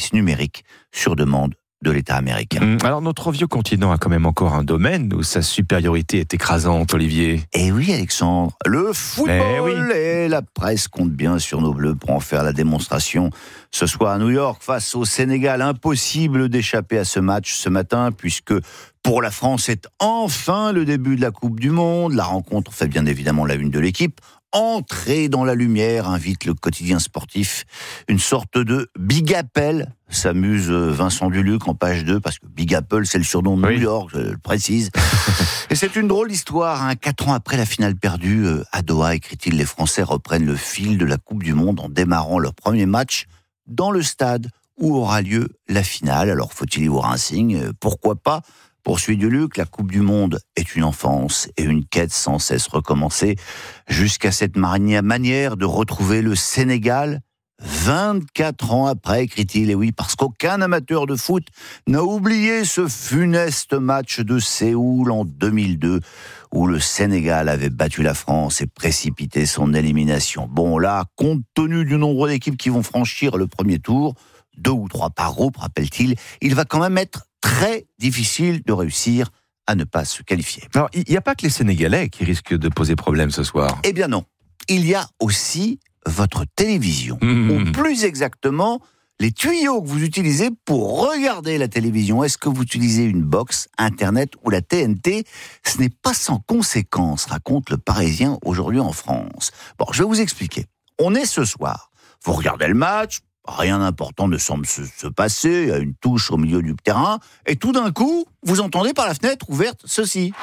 services numériques sur demande de l'État américain. Alors notre vieux continent a quand même encore un domaine où sa supériorité est écrasante, Olivier. Eh oui, Alexandre, le football, et la presse compte bien sur nos Bleus pour en faire la démonstration. Ce soir à New York, face au Sénégal, impossible d'échapper à ce match ce matin, puisque pour la France, c'est enfin le début de la Coupe du Monde. La rencontre fait bien évidemment la une de l'équipe. Entrer dans la lumière invite le quotidien sportif, une sorte de Big Apple, s'amuse Vincent Duluc en page 2, parce que Big Apple, c'est le surnom de New York, je le précise. Et c'est une drôle d'histoire, 4 ans après la finale perdue à Doha, écrit-il, les Français reprennent le fil de la Coupe du Monde en démarrant leur premier match dans le stade où aura lieu la finale. Alors faut-il y voir un signe ? Pourquoi pas ? Poursuit Duluc, la Coupe du Monde est une enfance et une quête sans cesse recommencée jusqu'à cette manière de retrouver le Sénégal 24 ans après, écrit-il. Et oui, parce qu'aucun amateur de foot n'a oublié ce funeste match de Séoul en 2002 où le Sénégal avait battu la France et précipité son élimination. Bon là, compte tenu du nombre d'équipes qui vont franchir le premier tour, 2 ou 3 par groupe, rappelle-t-il, il va quand même être très difficile de réussir à ne pas se qualifier. Alors, il n'y a pas que les Sénégalais qui risquent de poser problème ce soir. Eh bien non. Il y a aussi votre télévision. Ou plus exactement, les tuyaux que vous utilisez pour regarder la télévision. Est-ce que vous utilisez une box, Internet ou la TNT ? Ce n'est pas sans conséquence, raconte le Parisien aujourd'hui en France. Bon, je vais vous expliquer. On est ce soir. Vous regardez le match. Rien d'important ne semble se passer, il y a une touche au milieu du terrain, et tout d'un coup, vous entendez par la fenêtre ouverte ceci.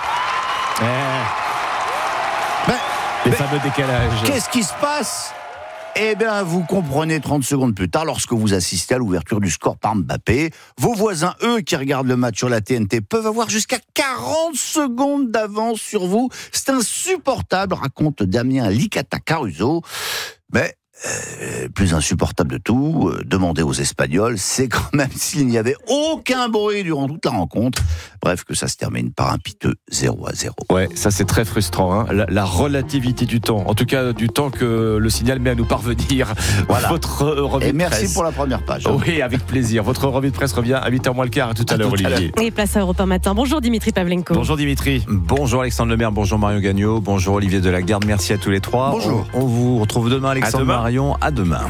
Les fameux décalages. Qu'est-ce qui se passe ? Eh bien, vous comprenez 30 secondes plus tard, lorsque vous assistez à l'ouverture du score par Mbappé, vos voisins, eux, qui regardent le match sur la TNT, peuvent avoir jusqu'à 40 secondes d'avance sur vous. C'est insupportable, raconte Damien Licata Caruso. Mais plus insupportable de tout, demander aux Espagnols, c'est quand même s'il n'y avait aucun bruit durant toute la rencontre. Bref, que ça se termine par un piteux 0-0. Ouais, ça c'est très frustrant, la relativité du temps. En tout cas, du temps que le signal met à nous parvenir. Voilà. Votre revue de presse. Et merci pour la première page. Oui, avec plaisir. Votre revue de presse revient à 8h moins le quart. À tout à l'heure, Olivier. Et place à Europe 1 matin. Bonjour Dimitri Pavlenko. Bonjour Dimitri. Bonjour Alexandre Lemaire, bonjour Marion Gagnon, bonjour Olivier Delagarde, merci à tous les trois. Bonjour. On vous retrouve demain Alexandre Marion, à demain.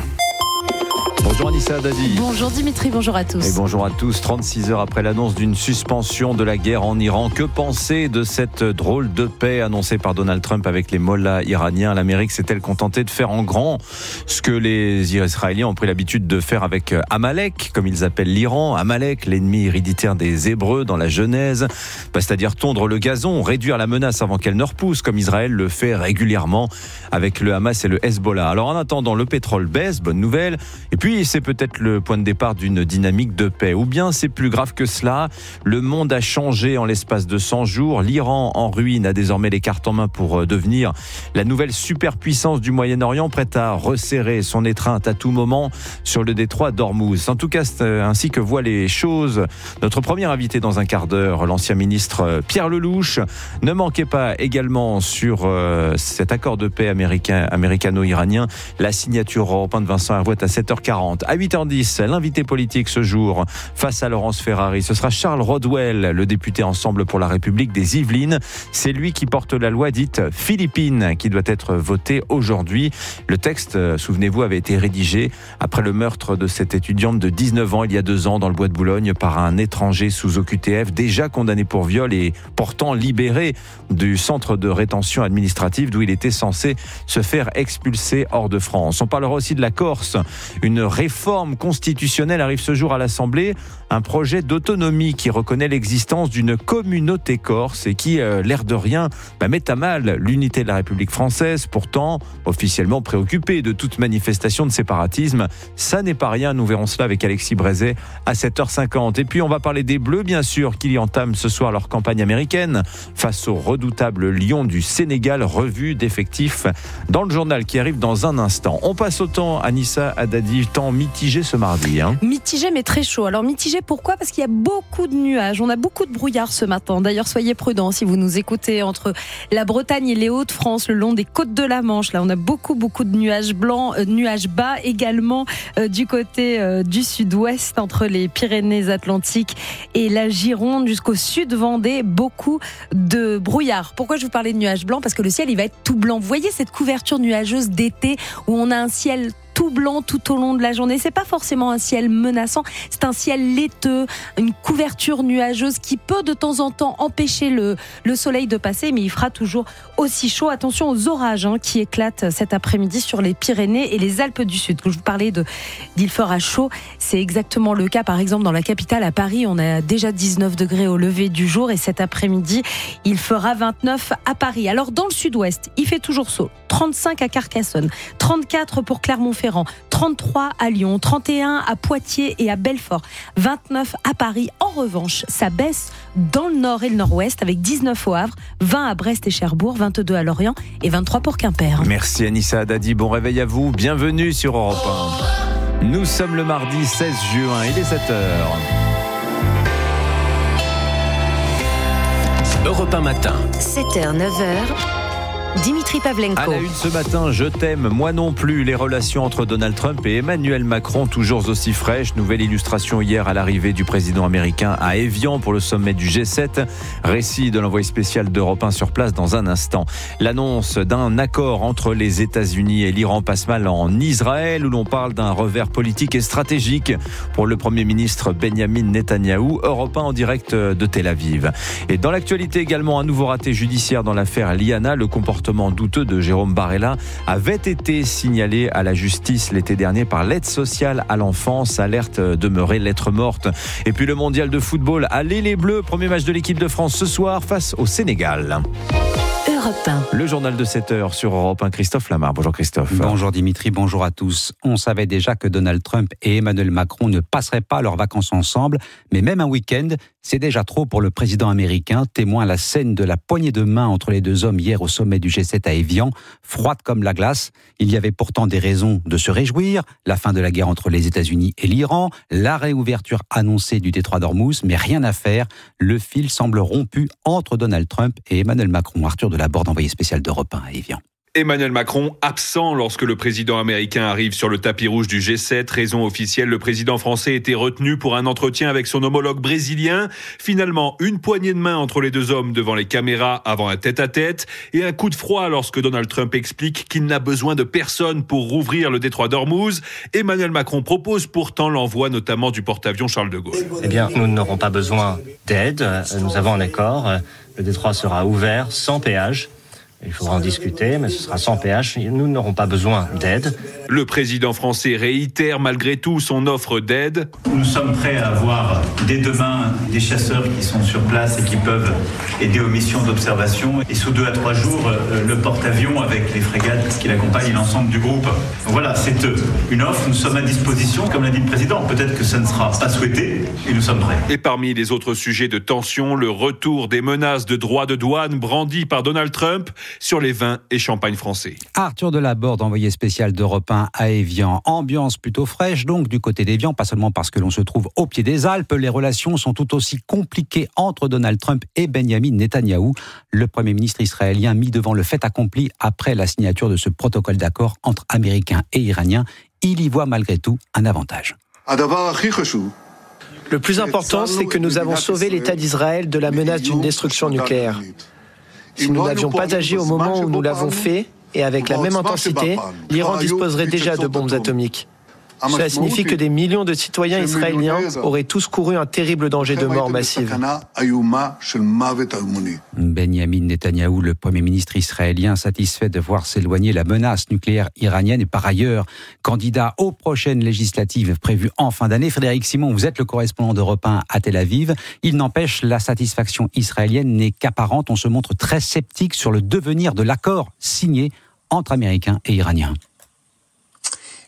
Bonjour Anissa Dadi. Bonjour Dimitri, bonjour à tous. Et bonjour à tous, 36 heures après l'annonce d'une suspension de la guerre en Iran. Que penser de cette drôle de paix annoncée par Donald Trump avec les mollahs iraniens ? L'Amérique s'est-elle contentée de faire en grand ce que les Israéliens ont pris l'habitude de faire avec Amalek, comme ils appellent l'Iran ? Amalek, l'ennemi héréditaire des Hébreux dans la Genèse, c'est-à-dire tondre le gazon, réduire la menace avant qu'elle ne repousse, comme Israël le fait régulièrement avec le Hamas et le Hezbollah. Alors en attendant, le pétrole baisse, bonne nouvelle, et puis c'est peut-être le point de départ d'une dynamique de paix. Ou bien c'est plus grave que cela, le monde a changé en l'espace de 100 jours, l'Iran en ruine a désormais les cartes en main pour devenir la nouvelle superpuissance du Moyen-Orient, prête à resserrer son étreinte à tout moment sur le détroit d'Ormuz. En tout cas, c'est ainsi que voit les choses notre premier invité dans un quart d'heure, l'ancien ministre Pierre Lellouche. Ne manquez pas également sur cet accord de paix américano-iranien, la signature européenne de Vincent Hervouet à 7h40. À 8h10, l'invité politique ce jour face à Laurence Ferrari, ce sera Charles Rodwell, le député Ensemble pour la République des Yvelines. C'est lui qui porte la loi dite Philippine qui doit être votée aujourd'hui. Le texte, souvenez-vous, avait été rédigé après le meurtre de cette étudiante de 19 ans il y a 2 ans dans le bois de Boulogne par un étranger sous OQTF déjà condamné pour viol et pourtant libéré du centre de rétention administrative d'où il était censé se faire expulser hors de France. On parlera aussi de la Corse. Une réforme constitutionnelle arrive ce jour à l'Assemblée, un projet d'autonomie qui reconnaît l'existence d'une communauté corse et qui, l'air de rien, met à mal l'unité de la République française, pourtant officiellement préoccupée de toute manifestation de séparatisme. Ça n'est pas rien, nous verrons cela avec Alexis Brézet à 7h50. Et puis on va parler des Bleus, bien sûr, qui y entament ce soir leur campagne américaine face au redoutable Lion du Sénégal, revue d'effectifs dans le journal qui arrive dans un instant. On passe au temps, Anissa Haddadi, temps mitigé ce mardi. Mitigé mais très chaud. Alors mitigé pourquoi ? Parce qu'il y a beaucoup de nuages. On a beaucoup de brouillard ce matin. D'ailleurs, soyez prudents si vous nous écoutez entre la Bretagne et les Hauts-de-France, le long des côtes de la Manche. Là, on a beaucoup de nuages blancs, nuages bas également du côté du sud-ouest entre les Pyrénées-Atlantiques et la Gironde jusqu'au sud Vendée. Beaucoup de brouillard. Pourquoi je vous parlais de nuages blancs ? Parce que le ciel, il va être tout blanc. Vous voyez cette couverture nuageuse d'été où on a un ciel tout blanc tout au long de la journée. C'est pas forcément un ciel menaçant, c'est un ciel laiteux, une couverture nuageuse qui peut de temps en temps empêcher le soleil de passer, mais il fera toujours aussi chaud. Attention aux orages qui éclatent cet après-midi sur les Pyrénées et les Alpes du Sud. Quand je vous parlais d'il fera chaud, c'est exactement le cas par exemple dans la capitale à Paris. On a déjà 19 degrés au lever du jour et cet après-midi, il fera 29 à Paris. Alors dans le sud-ouest, il fait toujours chaud. 35 à Carcassonne, 34 pour Clermont-Ferrand, 33 à Lyon, 31 à Poitiers et à Belfort, 29 à Paris. En revanche, ça baisse dans le nord et le nord-ouest avec 19 au Havre, 20 à Brest et Cherbourg, 22 à Lorient et 23 pour Quimper. Merci Anissa Haddadi, bon réveil à vous, bienvenue sur Europe 1. Nous sommes le mardi 16 juin, il est 7h. Europe 1 matin. 7h, 9h. Dimitri Pavlenko. À la une ce matin, je t'aime, moi non plus. Les relations entre Donald Trump et Emmanuel Macron toujours aussi fraîches. Nouvelle illustration hier à l'arrivée du président américain à Évian pour le sommet du G7. Récit de l'envoyé spécial d'Europe 1 sur place dans un instant. L'annonce d'un accord entre les États-Unis et l'Iran passe mal en Israël où l'on parle d'un revers politique et stratégique pour le Premier ministre Benyamin Netanyahou. Europe 1 en direct de Tel Aviv. Et dans l'actualité également, un nouveau raté judiciaire dans l'affaire Liana. Le comportement douteux de Jérôme Barella avait été signalé à la justice l'été dernier par l'aide sociale à l'enfance. Alerte demeurée lettre morte. Et puis le mondial de football, allez les Bleus, premier match de l'équipe de France ce soir face au Sénégal. Europe 1. Le journal de 7h sur Europe 1, Christophe Lamar. Bonjour Christophe. Bonjour Dimitri, bonjour à tous. On savait déjà que Donald Trump et Emmanuel Macron ne passeraient pas leurs vacances ensemble, mais même un week-end, c'est déjà trop pour le président américain, témoin la scène de la poignée de main entre les deux hommes hier au sommet du G7 à Évian, froide comme la glace. Il y avait pourtant des raisons de se réjouir, la fin de la guerre entre les États-Unis et l'Iran, la réouverture annoncée du détroit d'Ormuz, mais rien à faire. Le fil semble rompu entre Donald Trump et Emmanuel Macron. Arthur Delaborde, envoyé spécial d'Europe 1 à Évian. Emmanuel Macron absent lorsque le président américain arrive sur le tapis rouge du G7. Raison officielle, le président français était retenu pour un entretien avec son homologue brésilien. Finalement, une poignée de main entre les deux hommes devant les caméras avant un tête-à-tête et un coup de froid lorsque Donald Trump explique qu'il n'a besoin de personne pour rouvrir le détroit d'Ormuz. Emmanuel Macron propose pourtant l'envoi notamment du porte-avions Charles de Gaulle. Eh bien, nous n'aurons pas besoin d'aide. Nous avons un accord. Le détroit sera ouvert sans péage. Il faudra en discuter, mais ce sera sans péage. Nous n'aurons pas besoin d'aide. Le président français réitère malgré tout son offre d'aide. Nous sommes prêts à avoir dès demain des chasseurs qui sont sur place et qui peuvent aider aux missions d'observation. Et sous 2 à 3 jours, le porte-avions avec les frégates qui l'accompagnent et l'ensemble du groupe. Voilà, c'est une offre. Nous sommes à disposition, comme l'a dit le président. Peut-être que ça ne sera pas souhaité et nous sommes prêts. Et parmi les autres sujets de tension, le retour des menaces de droits de douane brandies par Donald Trump sur les vins et champagnes français. Arthur Delaborde, envoyé spécial d'Europe 1 à Évian. Ambiance plutôt fraîche donc du côté d'Évian, pas seulement parce que l'on se trouve au pied des Alpes. Les relations sont tout aussi compliquées entre Donald Trump et Benyamin Netanyahou. Le Premier ministre israélien mis devant le fait accompli après la signature de ce protocole d'accord entre Américains et Iraniens. Il y voit malgré tout un avantage. Le plus important, c'est que nous avons sauvé l'État d'Israël de la menace d'une destruction nucléaire. Si nous n'avions pas agi au moment où nous l'avons fait, et avec la même intensité, l'Iran disposerait déjà de bombes atomiques. Cela signifie que des millions de citoyens israéliens auraient tous couru un terrible danger de mort massive. Benyamin Netanyahou, le Premier ministre israélien, satisfait de voir s'éloigner la menace nucléaire iranienne et par ailleurs candidat aux prochaines législatives prévues en fin d'année. Frédéric Simon, vous êtes le correspondant d'Europe 1 à Tel Aviv. Il n'empêche, la satisfaction israélienne n'est qu'apparente. On se montre très sceptique sur le devenir de l'accord signé entre Américains et Iraniens.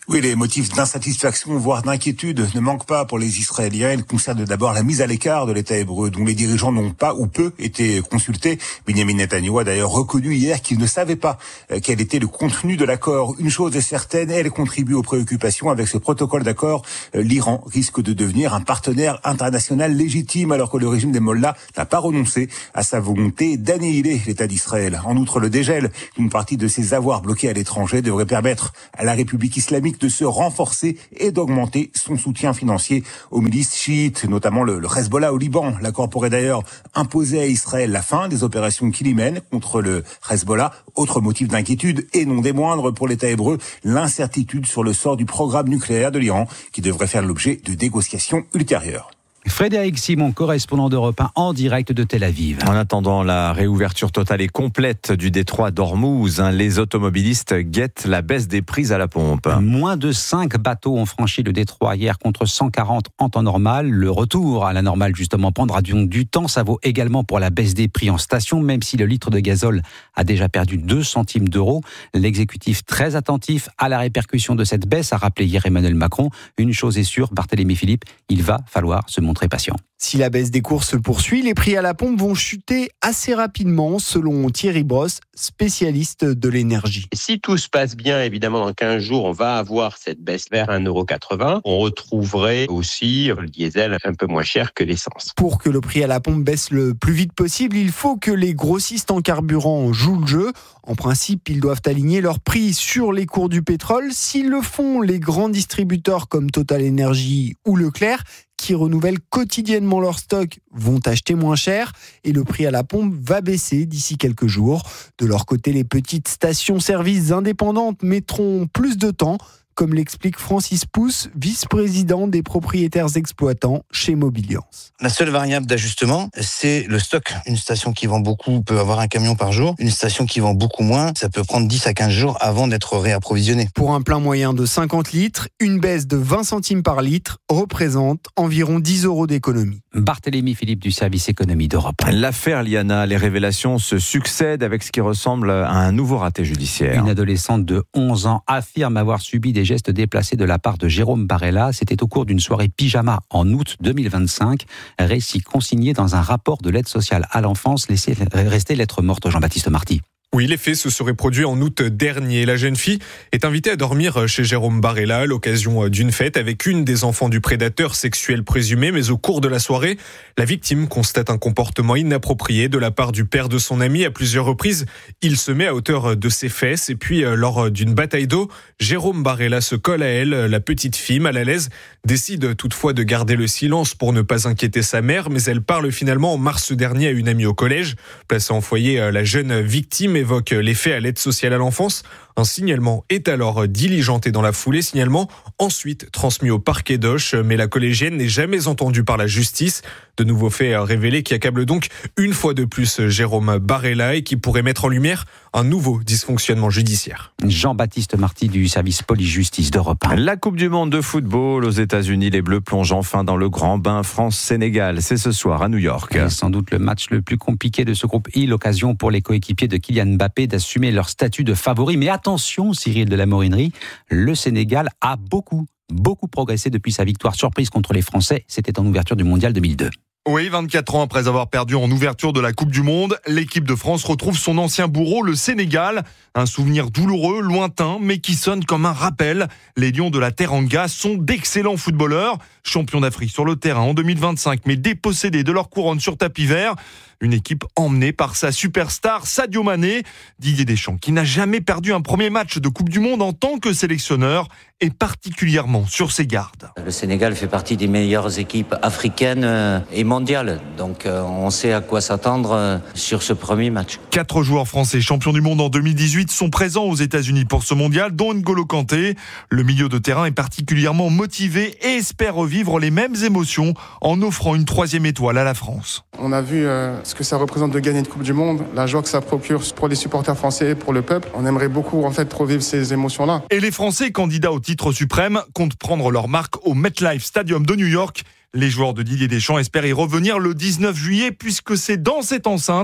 Oui, les motifs d'insatisfaction, voire d'inquiétude, ne manquent pas pour les Israéliens. Ils concernent d'abord la mise à l'écart de l'État hébreu, dont les dirigeants n'ont pas ou peu été consultés. Benjamin Netanyahu a d'ailleurs reconnu hier qu'il ne savait pas quel était le contenu de l'accord. Une chose est certaine, elle contribue aux préoccupations. Avec ce protocole d'accord, l'Iran risque de devenir un partenaire international légitime, alors que le régime des Mollahs n'a pas renoncé à sa volonté d'annihiler l'État d'Israël. En outre, le dégel d'une partie de ses avoirs bloqués à l'étranger devrait permettre à la République islamique de se renforcer et d'augmenter son soutien financier aux milices chiites, notamment le Hezbollah au Liban. L'accord pourrait d'ailleurs imposer à Israël la fin des opérations qu'il y mène contre le Hezbollah. Autre motif d'inquiétude, et non des moindres pour l'État hébreu, l'incertitude sur le sort du programme nucléaire de l'Iran, qui devrait faire l'objet de négociations ultérieures. Frédéric Simon, correspondant d'Europe 1 en direct de Tel Aviv. En attendant la réouverture totale et complète du détroit d'Ormuz, les automobilistes guettent la baisse des prix à la pompe. Moins de 5 bateaux ont franchi le détroit hier contre 140 en temps normal. Le retour à la normale justement prendra donc du temps. Ça vaut également pour la baisse des prix en station, même si le litre de gazole a déjà perdu 2 centimes d'euros. L'exécutif très attentif à la répercussion de cette baisse, a rappelé hier Emmanuel Macron. Une chose est sûre, Barthélémy Philippe, il va falloir se montrer patient. Si la baisse des cours se poursuit, les prix à la pompe vont chuter assez rapidement, selon Thierry Brosse, spécialiste de l'énergie. Si tout se passe bien, évidemment, dans 15 jours, on va avoir cette baisse vers 1,80 €. On retrouverait aussi le diesel un peu moins cher que l'essence. Pour que le prix à la pompe baisse le plus vite possible, il faut que les grossistes en carburant jouent le jeu. En principe, ils doivent aligner leur prix sur les cours du pétrole. S'ils le font, les grands distributeurs comme Total Energy ou Leclerc, qui renouvellent quotidiennement leur stock, vont acheter moins cher et le prix à la pompe va baisser d'ici quelques jours. De leur côté, les petites stations-service indépendantes mettront plus de temps, comme l'explique Francis Pousse, vice-président des propriétaires exploitants chez Mobiliance. La seule variable d'ajustement, c'est le stock. Une station qui vend beaucoup peut avoir un camion par jour. Une station qui vend beaucoup moins, ça peut prendre 10 à 15 jours avant d'être réapprovisionné. Pour un plein moyen de 50 litres, une baisse de 20 centimes par litre représente environ 10 € d'économie. Barthélémy Philippe du service économie d'Europe. L'affaire Liana, les révélations se succèdent avec ce qui ressemble à un nouveau raté judiciaire. Une adolescente de 11 ans affirme avoir subi des gestes déplacés de la part de Jérôme Barella. C'était au cours d'une soirée pyjama en août 2025. Récit consigné dans un rapport de l'aide sociale à l'enfance laissé rester lettre morte Jean-Baptiste Marty. Oui, les faits se seraient produits en août dernier. La jeune fille est invitée à dormir chez Jérôme Barella à l'occasion d'une fête avec une des enfants du prédateur sexuel présumé. Mais au cours de la soirée, la victime constate un comportement inapproprié de la part du père de son ami. À plusieurs reprises, il se met à hauteur de ses fesses. Et puis, lors d'une bataille d'eau, Jérôme Barella se colle à elle. La petite fille, mal à l'aise, décide toutefois de garder le silence pour ne pas inquiéter sa mère. Mais elle parle finalement en mars dernier à une amie au collège. Placée en foyer, la jeune victime évoque les faits à l'aide sociale à l'enfance. Un signalement est alors diligenté dans la foulée. Signalement ensuite transmis au parquet d'Auch. Mais la collégienne n'est jamais entendue par la justice. De nouveaux faits révélés qui accablent donc une fois de plus Jérôme Barella et qui pourraient mettre en lumière un nouveau dysfonctionnement judiciaire. Jean-Baptiste Marty du service police-justice d'Europe 1. La Coupe du Monde de football aux États-Unis, les Bleus plongent enfin dans le grand bain France-Sénégal. C'est ce soir à New York. Et sans doute le match le plus compliqué de ce groupe I, l'occasion pour les coéquipiers de Kylian Mbappé d'assumer leur statut de favori. Mais attention, Cyril de la Morinerie, le Sénégal a beaucoup progressé depuis sa victoire surprise contre les Français. C'était en ouverture du Mondial 2002. Oui, 24 ans après avoir perdu en ouverture de la Coupe du Monde, l'équipe de France retrouve son ancien bourreau, le Sénégal. Un souvenir douloureux, lointain, mais qui sonne comme un rappel. Les Lions de la Teranga sont d'excellents footballeurs, champions d'Afrique sur le terrain en 2025, mais dépossédés de leur couronne sur tapis vert. Une équipe emmenée par sa superstar Sadio Mané. Didier Deschamps, qui n'a jamais perdu un premier match de Coupe du Monde en tant que sélectionneur, est particulièrement sur ses gardes. Le Sénégal fait partie des meilleures équipes africaines et mondiales. Donc on sait à quoi s'attendre sur ce premier match. 4 joueurs français champions du monde en 2018 sont présents aux États-Unis pour ce mondial, dont N'Golo Kanté. Le milieu de terrain est particulièrement motivé et espère revivre les mêmes émotions en offrant une 3e étoile à la France. On a vu ce que ça représente de gagner une Coupe du Monde, la joie que ça procure pour les supporters français et pour le peuple. On aimerait beaucoup revivre ces émotions-là. Et les Français candidats au titre suprême comptent prendre leur marque au MetLife Stadium de New York. Les joueurs de Didier Deschamps espèrent y revenir le 19 juillet puisque c'est dans cette enceinte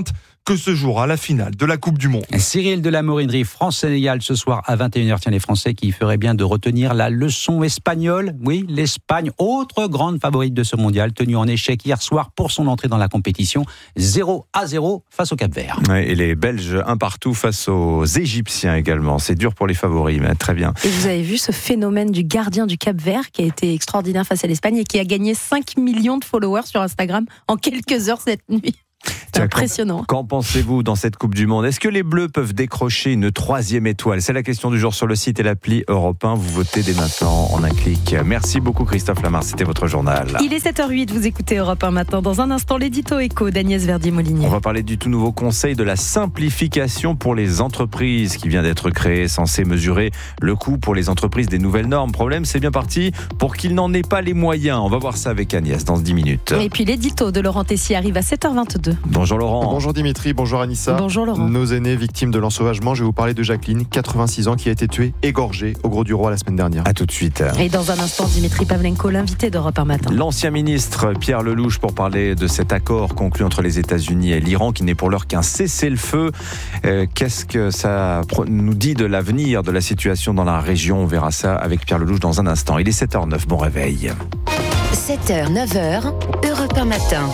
que se jouera la finale de la Coupe du Monde. Cyril de la Morinerie, France-Sénégal ce soir à 21h. Tiens, les Français qui feraient bien de retenir la leçon espagnole. Oui, l'Espagne, autre grande favorite de ce mondial, tenue en échec hier soir pour son entrée dans la compétition. 0-0 face au Cap-Vert. Ouais, et les Belges, un partout face aux Égyptiens également. C'est dur pour les favoris, mais très bien. Et vous avez vu ce phénomène du gardien du Cap-Vert qui a été extraordinaire face à l'Espagne et qui a gagné 5 millions de followers sur Instagram en quelques heures cette nuit. C'est impressionnant. Qu'en pensez-vous dans cette Coupe du Monde ? Est-ce que les Bleus peuvent décrocher une 3e étoile ? C'est la question du jour sur le site et l'appli Europe 1. Vous votez dès maintenant en un clic. Merci beaucoup Christophe Lamar, c'était votre journal. Il est 7h08, vous écoutez Europe 1 matin. Dans un instant, l'édito éco d'Agnès Verdier-Molinier. On va parler du tout nouveau conseil de la simplification pour les entreprises qui vient d'être créé, censé mesurer le coût pour les entreprises des nouvelles normes. Problème, c'est bien parti pour qu'ils n'en aient pas les moyens. On va voir ça avec Agnès dans 10 minutes. Et puis l'édito de Laurent Tessier arrive à 7h22. Bonjour Laurent. Bonjour Dimitri, bonjour Anissa. Bonjour Laurent. Nos aînés victimes de l'ensauvagement, je vais vous parler de Jacqueline, 86 ans, qui a été tuée, égorgée au Gros du Roi la semaine dernière. A tout de suite. Et dans un instant, Dimitri Pavlenko, l'invité d'Europe 1 matin. L'ancien ministre Pierre Lellouche pour parler de cet accord conclu entre les États-Unis et l'Iran qui n'est pour l'heure qu'un cessez-le-feu. Qu'est-ce que ça nous dit de l'avenir de la situation dans la région ? On verra ça avec Pierre Lellouche dans un instant. Il est 7h09, bon réveil. 7h, 9h, Europe 1 matin.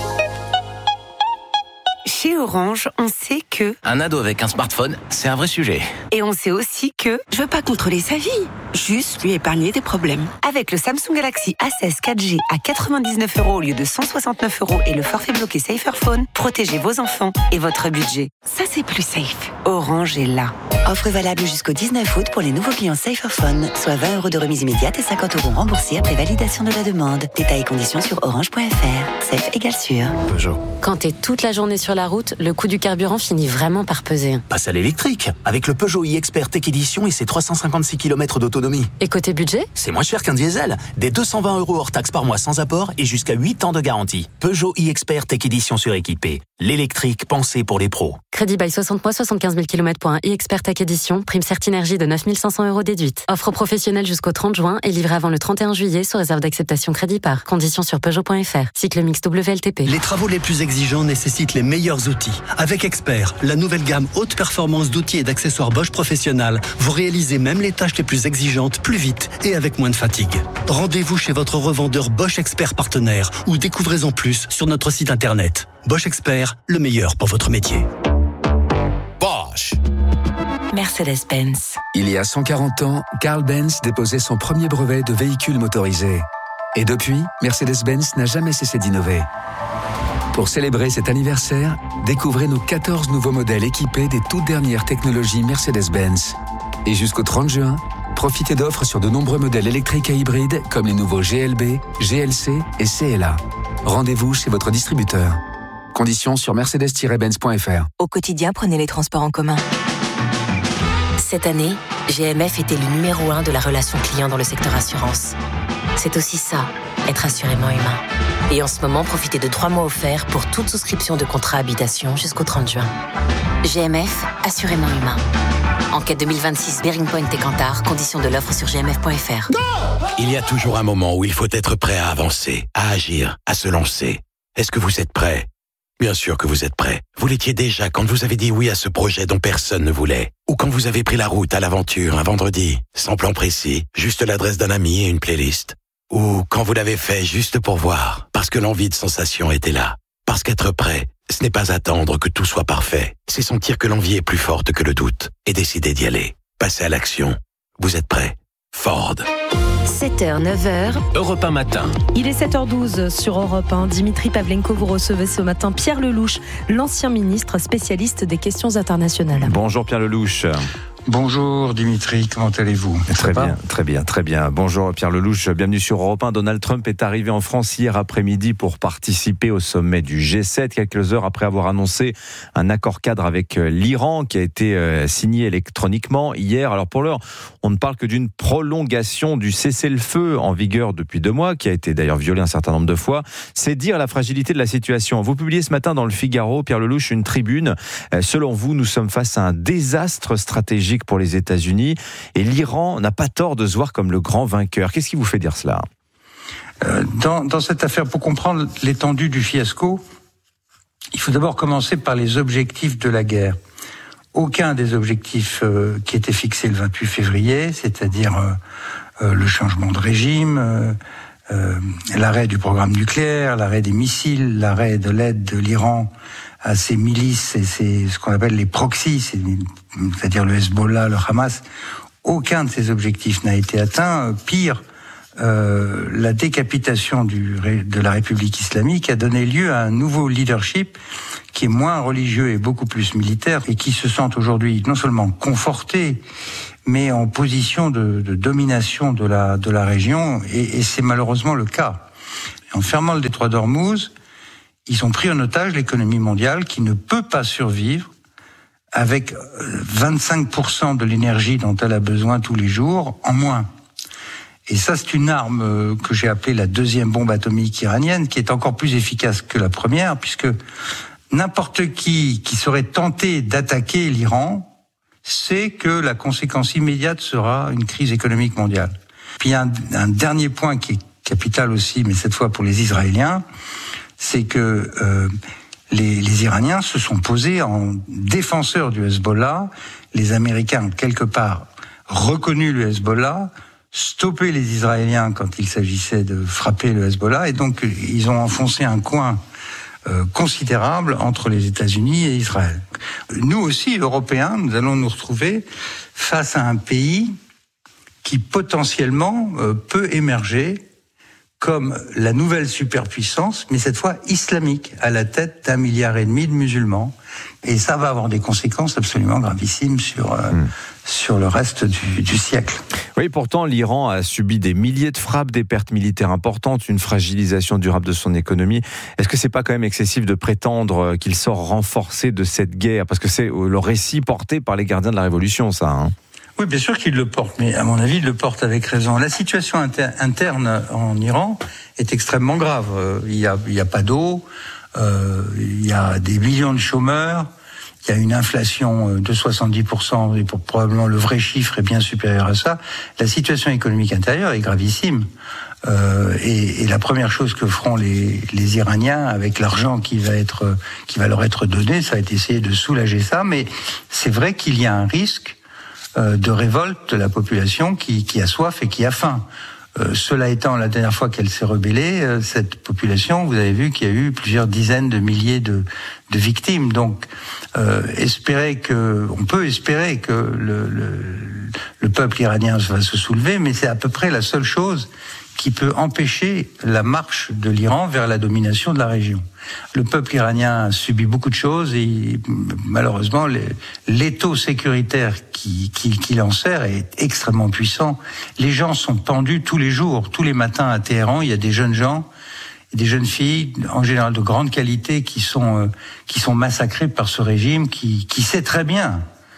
Chez Orange, on sait que... Un ado avec un smartphone, c'est un vrai sujet. Et on sait aussi que... Je veux pas contrôler sa vie, juste lui épargner des problèmes. Avec le Samsung Galaxy A16 4G à 99 € au lieu de 169 € et le forfait bloqué Saferphone, protégez vos enfants et votre budget. Ça, c'est plus safe. Orange est là. Offre valable jusqu'au 19 août pour les nouveaux clients Saferphone, soit 20 € de remise immédiate et 50 € remboursés après validation de la demande. Détails et conditions sur orange.fr. Safe égale sûr. Peugeot. Quand t'es toute la journée sur la route, le coût du carburant finit vraiment par peser. Passe à l'électrique, avec le Peugeot e-Expert Tech Edition et ses 356 km d'autonomie. Et côté budget ? C'est moins cher qu'un diesel. Des 220 € hors taxe par mois sans apport et jusqu'à 8 ans de garantie. Peugeot e-Expert Tech Edition suréquipé. L'électrique pensé pour les pros. Crédit bail 60 mois, 75 000 km pour un e-Expert Tech Edition. Prime Certinergie de 9 500 € déduite. Offre professionnelle jusqu'au 30 juin et livrée avant le 31 juillet sous réserve d'acceptation crédit par. Conditions sur Peugeot.fr. Cycle mix WLTP. Les travaux les plus exigeants nécessitent les meilleurs outils. Avec Expert, la nouvelle gamme haute performance d'outils et d'accessoires Bosch Professionnal, vous réalisez même les tâches les plus exigeantes plus vite et avec moins de fatigue. Rendez-vous chez votre revendeur Bosch Expert partenaire ou découvrez-en plus sur notre site internet. Bosch Expert, le meilleur pour votre métier. Bosch. Mercedes-Benz. Il y a 140 ans, Carl Benz déposait son premier brevet de véhicule motorisé. Et depuis, Mercedes-Benz n'a jamais cessé d'innover. Pour célébrer cet anniversaire, découvrez nos 14 nouveaux modèles équipés des toutes dernières technologies Mercedes-Benz. Et jusqu'au 30 juin, profitez d'offres sur de nombreux modèles électriques et hybrides comme les nouveaux GLB, GLC et CLA. Rendez-vous chez votre distributeur. Conditions sur mercedes-benz.fr. Au quotidien, prenez les transports en commun. Cette année, GMF était le numéro 1 de la relation client dans le secteur assurance. C'est aussi ça, être assurément humain. Et en ce moment, profitez de 3 mois offerts pour toute souscription de contrat habitation jusqu'au 30 juin. GMF, assurément humain. Enquête 2026 Bearing Point et Kantar, conditions de l'offre sur gmf.fr. Il y a toujours un moment où il faut être prêt à avancer, à agir, à se lancer. Est-ce que vous êtes prêt ? Bien sûr que vous êtes prêt. Vous l'étiez déjà quand vous avez dit oui à ce projet dont personne ne voulait. Ou quand vous avez pris la route à l'aventure un vendredi, sans plan précis, juste l'adresse d'un ami et une playlist. Ou quand vous l'avez fait juste pour voir, parce que l'envie de sensation était là. Parce qu'être prêt, ce n'est pas attendre que tout soit parfait. C'est sentir que l'envie est plus forte que le doute et décider d'y aller. Passer à l'action. Vous êtes prêt. Ford. 7h, 9h. Europe 1 matin. Il est 7h12 sur Europe 1. Dimitri Pavlenko, vous recevez ce matin Pierre Lellouche, l'ancien ministre spécialiste des questions internationales. Bonjour Pierre Lellouche. Bonjour Dimitri, comment allez-vous ? Très bien. Bonjour Pierre Lellouche, bienvenue sur Europe 1. Donald Trump est arrivé en France hier après-midi pour participer au sommet du G7, quelques heures après avoir annoncé un accord cadre avec l'Iran qui a été signé électroniquement hier. Alors pour l'heure, on ne parle que d'une prolongation du cessez-le-feu en vigueur depuis 2 mois, qui a été d'ailleurs violé un certain nombre de fois. C'est dire la fragilité de la situation. Vous publiez ce matin dans le Figaro, Pierre Lellouche, une tribune. Selon vous, nous sommes face à un désastre stratégique pour les États-Unis et l'Iran n'a pas tort de se voir comme le grand vainqueur. Qu'est-ce qui vous fait dire cela ? Dans cette affaire, pour comprendre l'étendue du fiasco, Il faut d'abord commencer par les objectifs de la guerre. Aucun des objectifs qui étaient fixés le 28 février, c'est-à-dire le changement de régime, l'arrêt du programme nucléaire, l'arrêt des missiles, l'arrêt de l'aide de l'Iran à ses milices et ce qu'on appelle les proxys, c'est-à-dire le Hezbollah, le Hamas, aucun de ces objectifs n'a été atteint. Pire, la décapitation de la République islamique a donné lieu à un nouveau leadership qui est moins religieux et beaucoup plus militaire et qui se sent aujourd'hui non seulement conforté, mais en position de domination de la région, et c'est malheureusement le cas. En fermant le détroit d'Ormuz, ils ont pris en otage l'économie mondiale qui ne peut pas survivre avec 25% de l'énergie dont elle a besoin tous les jours en moins. Et ça, c'est une arme que j'ai appelée la deuxième bombe atomique iranienne, qui est encore plus efficace que la première, puisque n'importe qui serait tenté d'attaquer l'Iran sait que la conséquence immédiate sera une crise économique mondiale. Puis il y a un dernier point qui est capital aussi, mais cette fois pour les Israéliens, c'est que les Iraniens se sont posés en défenseurs du Hezbollah. Les Américains ont quelque part reconnu le Hezbollah, stoppé les Israéliens quand il s'agissait de frapper le Hezbollah, et donc ils ont enfoncé un coin considérable entre les États-Unis et Israël. Nous aussi, Européens, nous allons nous retrouver face à un pays qui potentiellement peut émerger comme la nouvelle superpuissance, mais cette fois islamique, à la tête d'1,5 milliard de musulmans. Et ça va avoir des conséquences absolument gravissimes sur le reste du siècle. Oui, pourtant, l'Iran a subi des milliers de frappes, des pertes militaires importantes, une fragilisation durable de son économie. Est-ce que c'est pas quand même excessif de prétendre qu'il sort renforcé de cette guerre? Parce que c'est le récit porté par les gardiens de la Révolution, ça, hein. Oui, bien sûr qu'il le porte, mais à mon avis, il le porte avec raison. La situation interne en Iran est extrêmement grave. Il y a pas d'eau, il y a des millions de chômeurs, il y a une inflation de 70%, et probablement le vrai chiffre est bien supérieur à ça. La situation économique intérieure est gravissime. Et la première chose que feront les Iraniens avec l'argent qui va leur être donné, ça va être essayer de soulager ça. Mais c'est vrai qu'il y a un risque de révolte de la population qui a soif et qui a faim. Cela étant, la dernière fois qu'elle s'est rebellée, cette population, vous avez vu qu'il y a eu plusieurs dizaines de milliers de victimes. Donc, on peut espérer que le peuple iranien va se soulever, mais c'est à peu près la seule chose qui peut empêcher la marche de l'Iran vers la domination de la région. Le peuple iranien subit beaucoup de choses et malheureusement l'étau sécuritaire qui l'enserre est extrêmement puissant. Les gens sont pendus tous les jours, tous les matins à Téhéran. Il y a des jeunes gens, des jeunes filles, en général de grande qualité, qui sont massacrés par ce régime qui sait très bien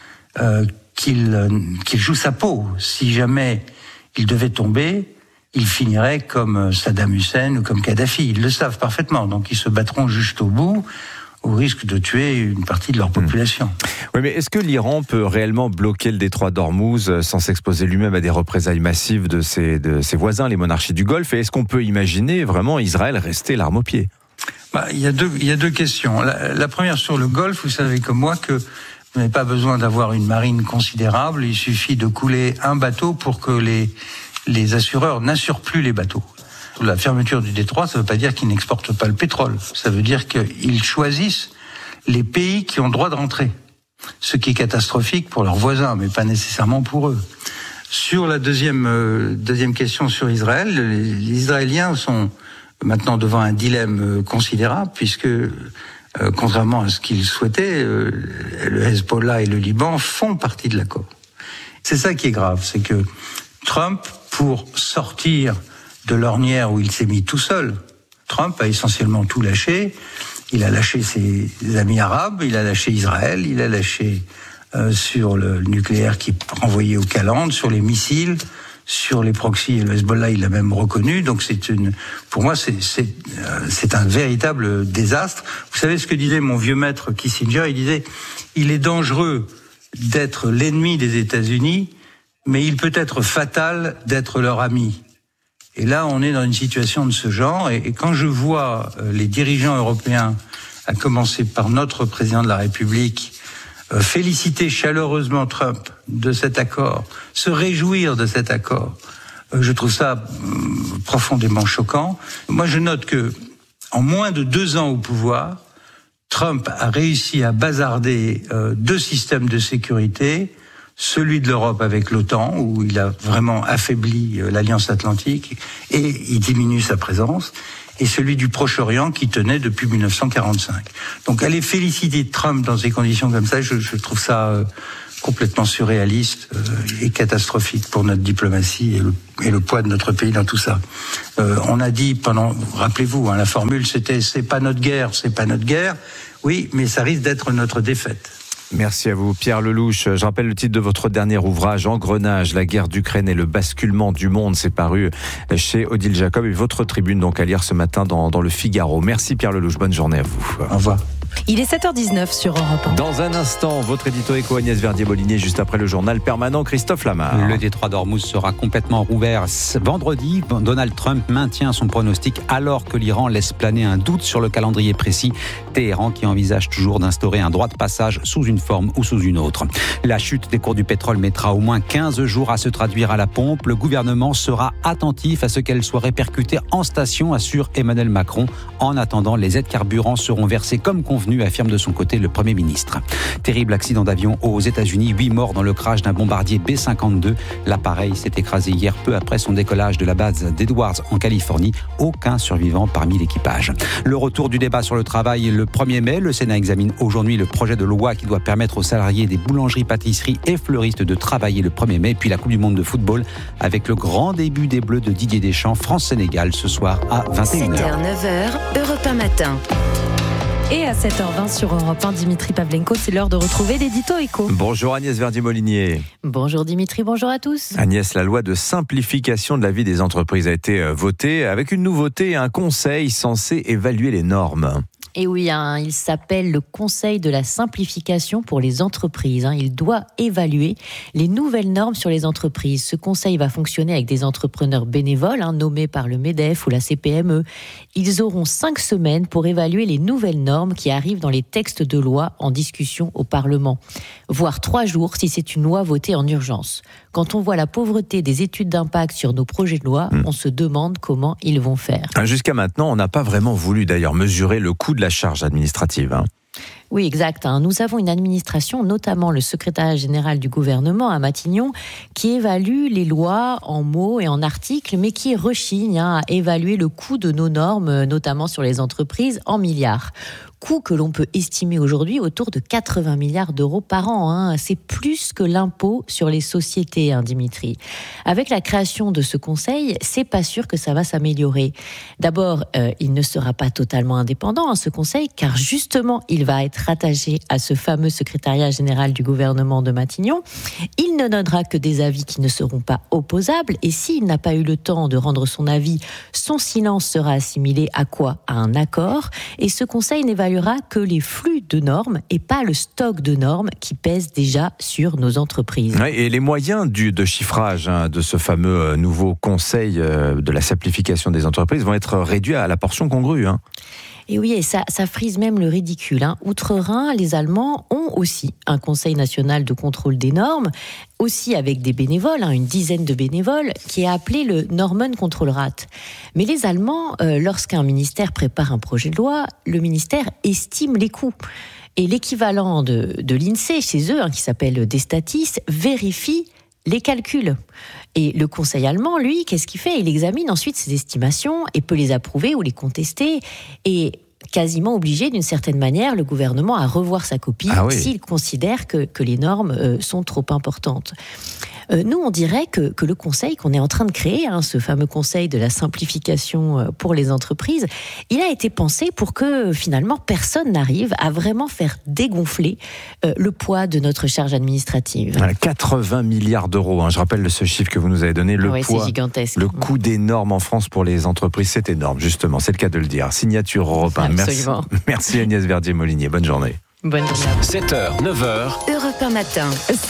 qu'il joue sa peau. Si jamais il devait tomber, ils finiraient comme Saddam Hussein ou comme Kadhafi. Ils le savent parfaitement, donc ils se battront jusqu'au bout, au risque de tuer une partie de leur population. Oui, mais est-ce que l'Iran peut réellement bloquer le détroit d'Ormuz sans s'exposer lui-même à des représailles massives de ses voisins, les monarchies du Golfe? Et est-ce qu'on peut imaginer vraiment Israël rester l'arme au pied? Il y a deux questions. La première sur le Golfe, vous savez comme moi que vous n'avez pas besoin d'avoir une marine considérable, il suffit de couler un bateau pour que les assureurs n'assurent plus les bateaux. La fermeture du détroit, ça ne veut pas dire qu'ils n'exportent pas le pétrole. Ça veut dire qu'ils choisissent les pays qui ont droit de rentrer. Ce qui est catastrophique pour leurs voisins, mais pas nécessairement pour eux. Sur la deuxième question sur Israël, les Israéliens sont maintenant devant un dilemme considérable, puisque contrairement à ce qu'ils souhaitaient, le Hezbollah et le Liban font partie de l'accord. C'est ça qui est grave, c'est que Trump, pour sortir de l'ornière où il s'est mis tout seul, Trump a essentiellement tout lâché. Il a lâché ses amis arabes, il a lâché Israël, il a lâché sur le nucléaire qui est renvoyé aux calendes, sur les missiles, sur les proxys et le Hezbollah, il l'a même reconnu. Donc pour moi, c'est un véritable désastre. Vous savez ce que disait mon vieux maître Kissinger? Il disait, il est dangereux d'être l'ennemi des États-Unis, mais il peut être fatal d'être leur ami. Et là, on est dans une situation de ce genre. Et quand je vois les dirigeants européens à commencer par notre président de la République, féliciter chaleureusement Trump de cet accord, se réjouir de cet accord, je trouve ça profondément choquant. Moi, je note que en moins de 2 ans au pouvoir, Trump a réussi à bazarder 2 systèmes de sécurité, celui de l'Europe avec l'OTAN, où il a vraiment affaibli l'Alliance Atlantique, et il diminue sa présence, et celui du Proche-Orient qui tenait depuis 1945. Donc aller féliciter Trump dans ces conditions comme ça, je trouve ça complètement surréaliste et catastrophique pour notre diplomatie et le poids de notre pays dans tout ça. On a dit rappelez-vous, la formule c'était « c'est pas notre guerre ». Oui, mais ça risque d'être notre défaite. Merci à vous, Pierre Lelouch. Je rappelle le titre de votre dernier ouvrage, Engrenage, la guerre d'Ukraine et le basculement du monde. C'est paru chez Odile Jacob et votre tribune donc à lire ce matin dans le Figaro. Merci Pierre Lelouch, bonne journée à vous. Au revoir. Il est 7h19 sur Europe 1. Dans un instant, votre édito éco Agnès Verdier-Molinier, juste après le journal permanent Christophe Lamar. Le détroit d'Ormuz sera complètement rouvert vendredi. Donald Trump maintient son pronostic alors que l'Iran laisse planer un doute sur le calendrier précis. Téhéran qui envisage toujours d'instaurer un droit de passage sous une forme ou sous une autre. La chute des cours du pétrole mettra au moins 15 jours à se traduire à la pompe. Le gouvernement sera attentif à ce qu'elle soit répercutée en station, assure Emmanuel Macron. En attendant, les aides carburants seront versées comme convenu, affirme de son côté le Premier ministre. Terrible accident d'avion aux États-Unis, 8 morts dans le crash d'un bombardier B-52. L'appareil s'est écrasé hier peu après son décollage de la base d'Edwards en Californie. Aucun survivant parmi l'équipage. Le retour du débat sur le travail le 1er mai. Le Sénat examine aujourd'hui le projet de loi qui doit permettre aux salariés des boulangeries, pâtisseries et fleuristes de travailler le 1er mai. Puis la Coupe du Monde de football avec le grand début des Bleus de Didier Deschamps, France-Sénégal ce soir à 21h. 7h, 9h, Europe 1 matin. Et à 7h20 sur Europe 1, Dimitri Pavlenko, c'est l'heure de retrouver l'édito éco. Bonjour Agnès Verdier-Molinier. Bonjour Dimitri, bonjour à tous. Agnès, la loi de simplification de la vie des entreprises a été votée avec une nouveauté, un conseil censé évaluer les normes. Et oui, il s'appelle le Conseil de la simplification pour les entreprises. Il doit évaluer les nouvelles normes sur les entreprises. Ce conseil va fonctionner avec des entrepreneurs bénévoles, nommés par le MEDEF ou la CPME. Ils auront 5 semaines pour évaluer les nouvelles normes qui arrivent dans les textes de loi en discussion au Parlement. Voire 3 jours si c'est une loi votée en urgence. Quand on voit la pauvreté des études d'impact sur nos projets de loi, on se demande comment ils vont faire. Jusqu'à maintenant, on n'a pas vraiment voulu d'ailleurs mesurer le coût de la charge administrative. Oui, exact. Nous avons une administration, notamment le secrétariat général du gouvernement à Matignon, qui évalue les lois en mots et en articles, mais qui rechigne à évaluer le coût de nos normes, notamment sur les entreprises, en milliards. Coût que l'on peut estimer aujourd'hui autour de 80 milliards d'euros par an. C'est plus que l'impôt sur les sociétés, Dimitri. Avec la création de ce conseil, c'est pas sûr que ça va s'améliorer. D'abord, il ne sera pas totalement indépendant, ce conseil, car justement, il va être rattaché à ce fameux secrétariat général du gouvernement de Matignon. Il ne donnera que des avis qui ne seront pas opposables, et s'il n'a pas eu le temps de rendre son avis, son silence sera assimilé à quoi ? À un accord, et ce conseil n'évaluera que les flux de normes et pas le stock de normes qui pèsent déjà sur nos entreprises. Et les moyens de chiffrage de ce fameux nouveau conseil de la simplification des entreprises vont être réduits à la portion congrue. Et oui, et ça frise même le ridicule. Outre-Rhin, les Allemands ont aussi un Conseil national de contrôle des normes, aussi avec des bénévoles, une dizaine de bénévoles, qui est appelé le Normenkontrollrat. Mais les Allemands, lorsqu'un ministère prépare un projet de loi, le ministère estime les coûts. Et l'équivalent de l'INSEE chez eux, qui s'appelle Destatis, vérifie les calculs. Et le Conseil allemand, lui, qu'est-ce qu'il fait ? Il examine ensuite ces estimations et peut les approuver ou les contester. Et quasiment obligé, d'une certaine manière, le gouvernement à revoir sa copie s'il considère que les normes sont trop importantes. Nous, on dirait que le conseil qu'on est en train de créer, ce fameux conseil de la simplification pour les entreprises, il a été pensé pour que finalement personne n'arrive à vraiment faire dégonfler le poids de notre charge administrative. 80 milliards d'euros, je rappelle ce chiffre que vous nous avez donné, le poids, c'est gigantesque. Le coût des normes en France pour les entreprises, c'est énorme, justement, c'est le cas de le dire. Signature Europe 1. Merci Agnès Verdier-Molinier, bonne journée. Bonne journée. 7h, 9h. Europe 1 matin.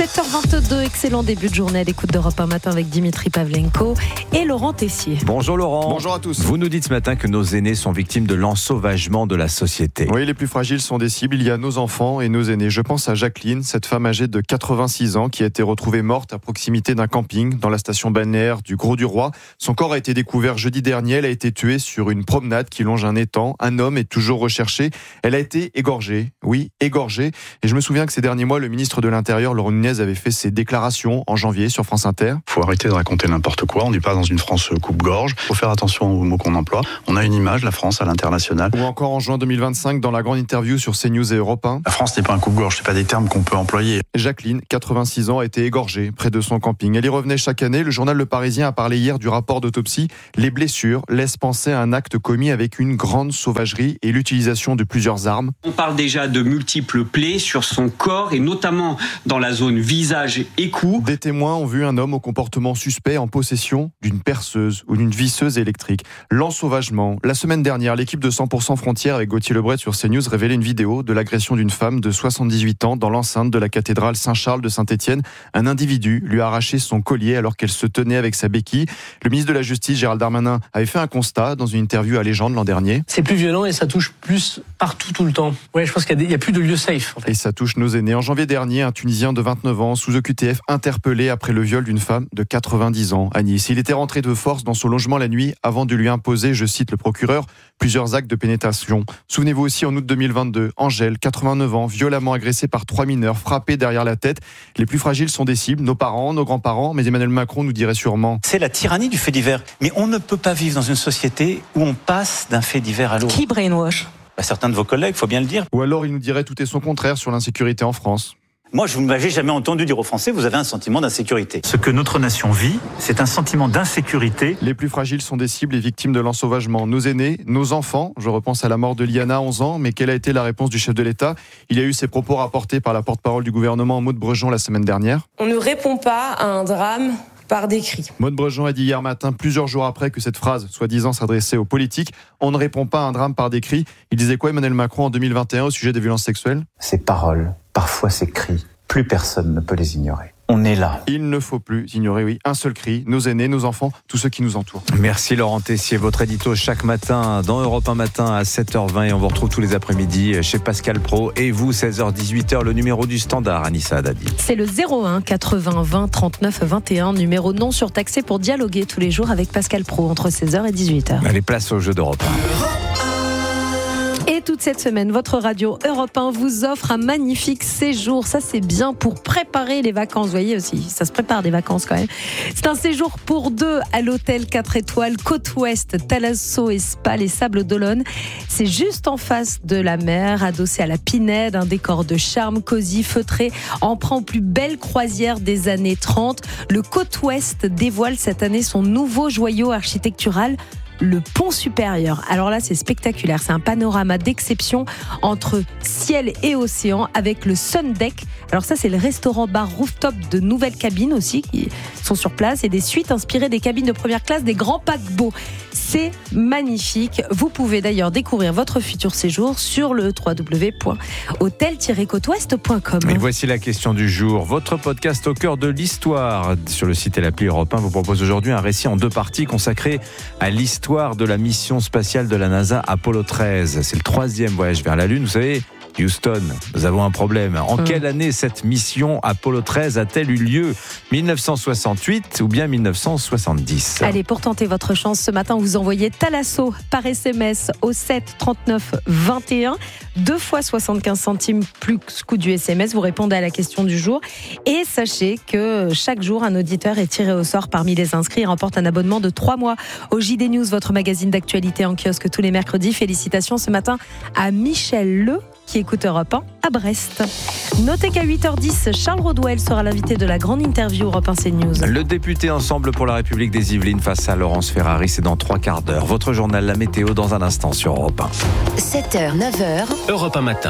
7h22, excellent début de journée à l'écoute d'Europe 1 matin avec Dimitri Pavlenko et Laurent Tessier. Bonjour Laurent. Bonjour à tous. Vous nous dites ce matin que nos aînés sont victimes de l'ensauvagement de la société. Oui, les plus fragiles sont des cibles. Il y a nos enfants et nos aînés. Je pense à Jacqueline, cette femme âgée de 86 ans qui a été retrouvée morte à proximité d'un camping dans la station balnéaire du Grau-du-Roi. Son corps a été découvert jeudi dernier. Elle a été tuée sur une promenade qui longe un étang. Un homme est toujours recherché. Elle a été égorgée. Oui, égorgée. Et je me souviens que ces derniers mois, le ministre de l'Intérieur, Laurent Nunez, avait fait ses déclarations en janvier sur France Inter. Faut arrêter de raconter n'importe quoi. On n'est pas dans une France coupe-gorge. Faut faire attention aux mots qu'on emploie. On a une image, la France, à l'international. Ou encore en juin 2025, dans la grande interview sur CNews et Europe 1. La France n'est pas un coupe-gorge. C'est pas des termes qu'on peut employer. Jacqueline, 86 ans, a été égorgée près de son camping. Elle y revenait chaque année. Le journal Le Parisien a parlé hier du rapport d'autopsie. Les blessures laissent penser à un acte commis avec une grande sauvagerie et l'utilisation de plusieurs armes. On parle déjà de multiples plaies sur son corps et notamment dans la zone visage et cou. Des témoins ont vu un homme au comportement suspect en possession d'une perceuse ou d'une visseuse électrique. L'ensauvagement. La semaine dernière, l'équipe de 100% Frontières avec Gauthier Lebret sur CNews révélait une vidéo de l'agression d'une femme de 78 ans dans l'enceinte de la cathédrale Saint-Charles de Saint-Étienne. Un individu lui a arraché son collier alors qu'elle se tenait avec sa béquille. Le ministre de la Justice, Gérald Darmanin, avait fait un constat dans une interview à Légende l'an dernier. C'est plus violent et ça touche plus partout tout le temps. Ouais, je pense qu'il y a plus de lieux safe. En fait. Et ça touche nos aînés. En janvier dernier, un Tunisien de 29 ans, sous OQTF, interpellé après le viol d'une femme de 90 ans à Nice. Il était rentré de force dans son logement la nuit avant de lui imposer, je cite le procureur, plusieurs actes de pénétration. Souvenez-vous aussi, en août 2022, Angèle, 89 ans, violemment agressée par 3 mineurs, frappée derrière la tête. Les plus fragiles sont des cibles, nos parents, nos grands-parents, mais Emmanuel Macron nous dirait sûrement... C'est la tyrannie du fait divers. Mais on ne peut pas vivre dans une société où on passe d'un fait divers à l'autre. Qui brainwash ? Certains de vos collègues, faut bien le dire. Ou alors il nous dirait tout et son contraire sur l'insécurité en France. Moi, je ne m'avais jamais entendu dire aux Français, vous avez un sentiment d'insécurité. Ce que notre nation vit, c'est un sentiment d'insécurité. Les plus fragiles sont des cibles et victimes de l'ensauvagement. Nos aînés, nos enfants. Je repense à la mort de Liana, 11 ans. Mais quelle a été la réponse du chef de l'État ? Il y a eu ces propos rapportés par la porte-parole du gouvernement, Maud Brejon, la semaine dernière. On ne répond pas à un drame par des cris. Maud Brejon a dit hier matin, plusieurs jours après que cette phrase, soi-disant, s'adressait aux politiques, on ne répond pas à un drame par des cris. Il disait quoi, Emmanuel Macron, en 2021 au sujet des violences sexuelles ? Ces paroles, parfois ces cris, plus personne ne peut les ignorer. On est là. Il ne faut plus ignorer, oui, un seul cri, nos aînés, nos enfants, tous ceux qui nous entourent. Merci Laurent Tessier, votre édito chaque matin dans Europe 1 matin à 7h20 et on vous retrouve tous les après-midi chez Pascal Pro et vous 16h-18h, le numéro du standard, Anissa Haddadi. C'est le 01 80 20 39 21, numéro non surtaxé pour dialoguer tous les jours avec Pascal Pro entre 16h et 18h. Allez, place au jeu d'Europe 1. Et toute cette semaine, votre radio Europe 1 vous offre un magnifique séjour. Ça, c'est bien pour préparer les vacances. Vous voyez aussi, ça se prépare des vacances quand même. C'est un séjour pour deux à l'hôtel 4 étoiles Côte Ouest, Thalasso et Spa, les Sables d'Olonne. C'est juste en face de la mer, adossé à la Pinède, un décor de charme, cosy, feutré, emprunt aux plus belles croisières des années 30. Le Côte Ouest dévoile cette année son nouveau joyau architectural, le pont supérieur. Alors là, c'est spectaculaire. C'est un panorama d'exception entre ciel et océan avec le Sun Deck. Alors ça, c'est le restaurant-bar rooftop de nouvelles cabines aussi qui sont sur place et des suites inspirées des cabines de première classe des grands paquebots. C'est magnifique. Vous pouvez d'ailleurs découvrir votre futur séjour sur le www.hotel-côteouest.com. Et voici la question du jour. Votre podcast au cœur de l'histoire sur le site et l'appli Europe 1 vous propose aujourd'hui un récit en deux parties consacré à l'histoire de la mission spatiale de la NASA Apollo 13. C'est le 3e voyage vers la Lune. Vous savez, Houston, nous avons un problème. En quelle année cette mission Apollo 13 a-t-elle eu lieu ? 1968 ou bien 1970 ? Allez, pour tenter votre chance ce matin, vous envoyez Thalasso par SMS au 7 39 21. 2 fois 75 centimes plus coût du SMS. Vous répondez à la question du jour. Et sachez que chaque jour, un auditeur est tiré au sort parmi les inscrits et remporte un abonnement de 3 mois au JD News, votre magazine d'actualité en kiosque tous les mercredis. Félicitations ce matin à Michel Le, qui écoute Europe 1 à Brest. Notez qu'à 8h10, Charles Rodwell sera l'invité de la grande interview Europe 1 CNews. Le député Ensemble pour la République des Yvelines face à Laurence Ferrari, c'est dans 3 quarts d'heure. Votre journal La Météo dans un instant sur Europe 1. 7h, 9h. Europe 1 matin.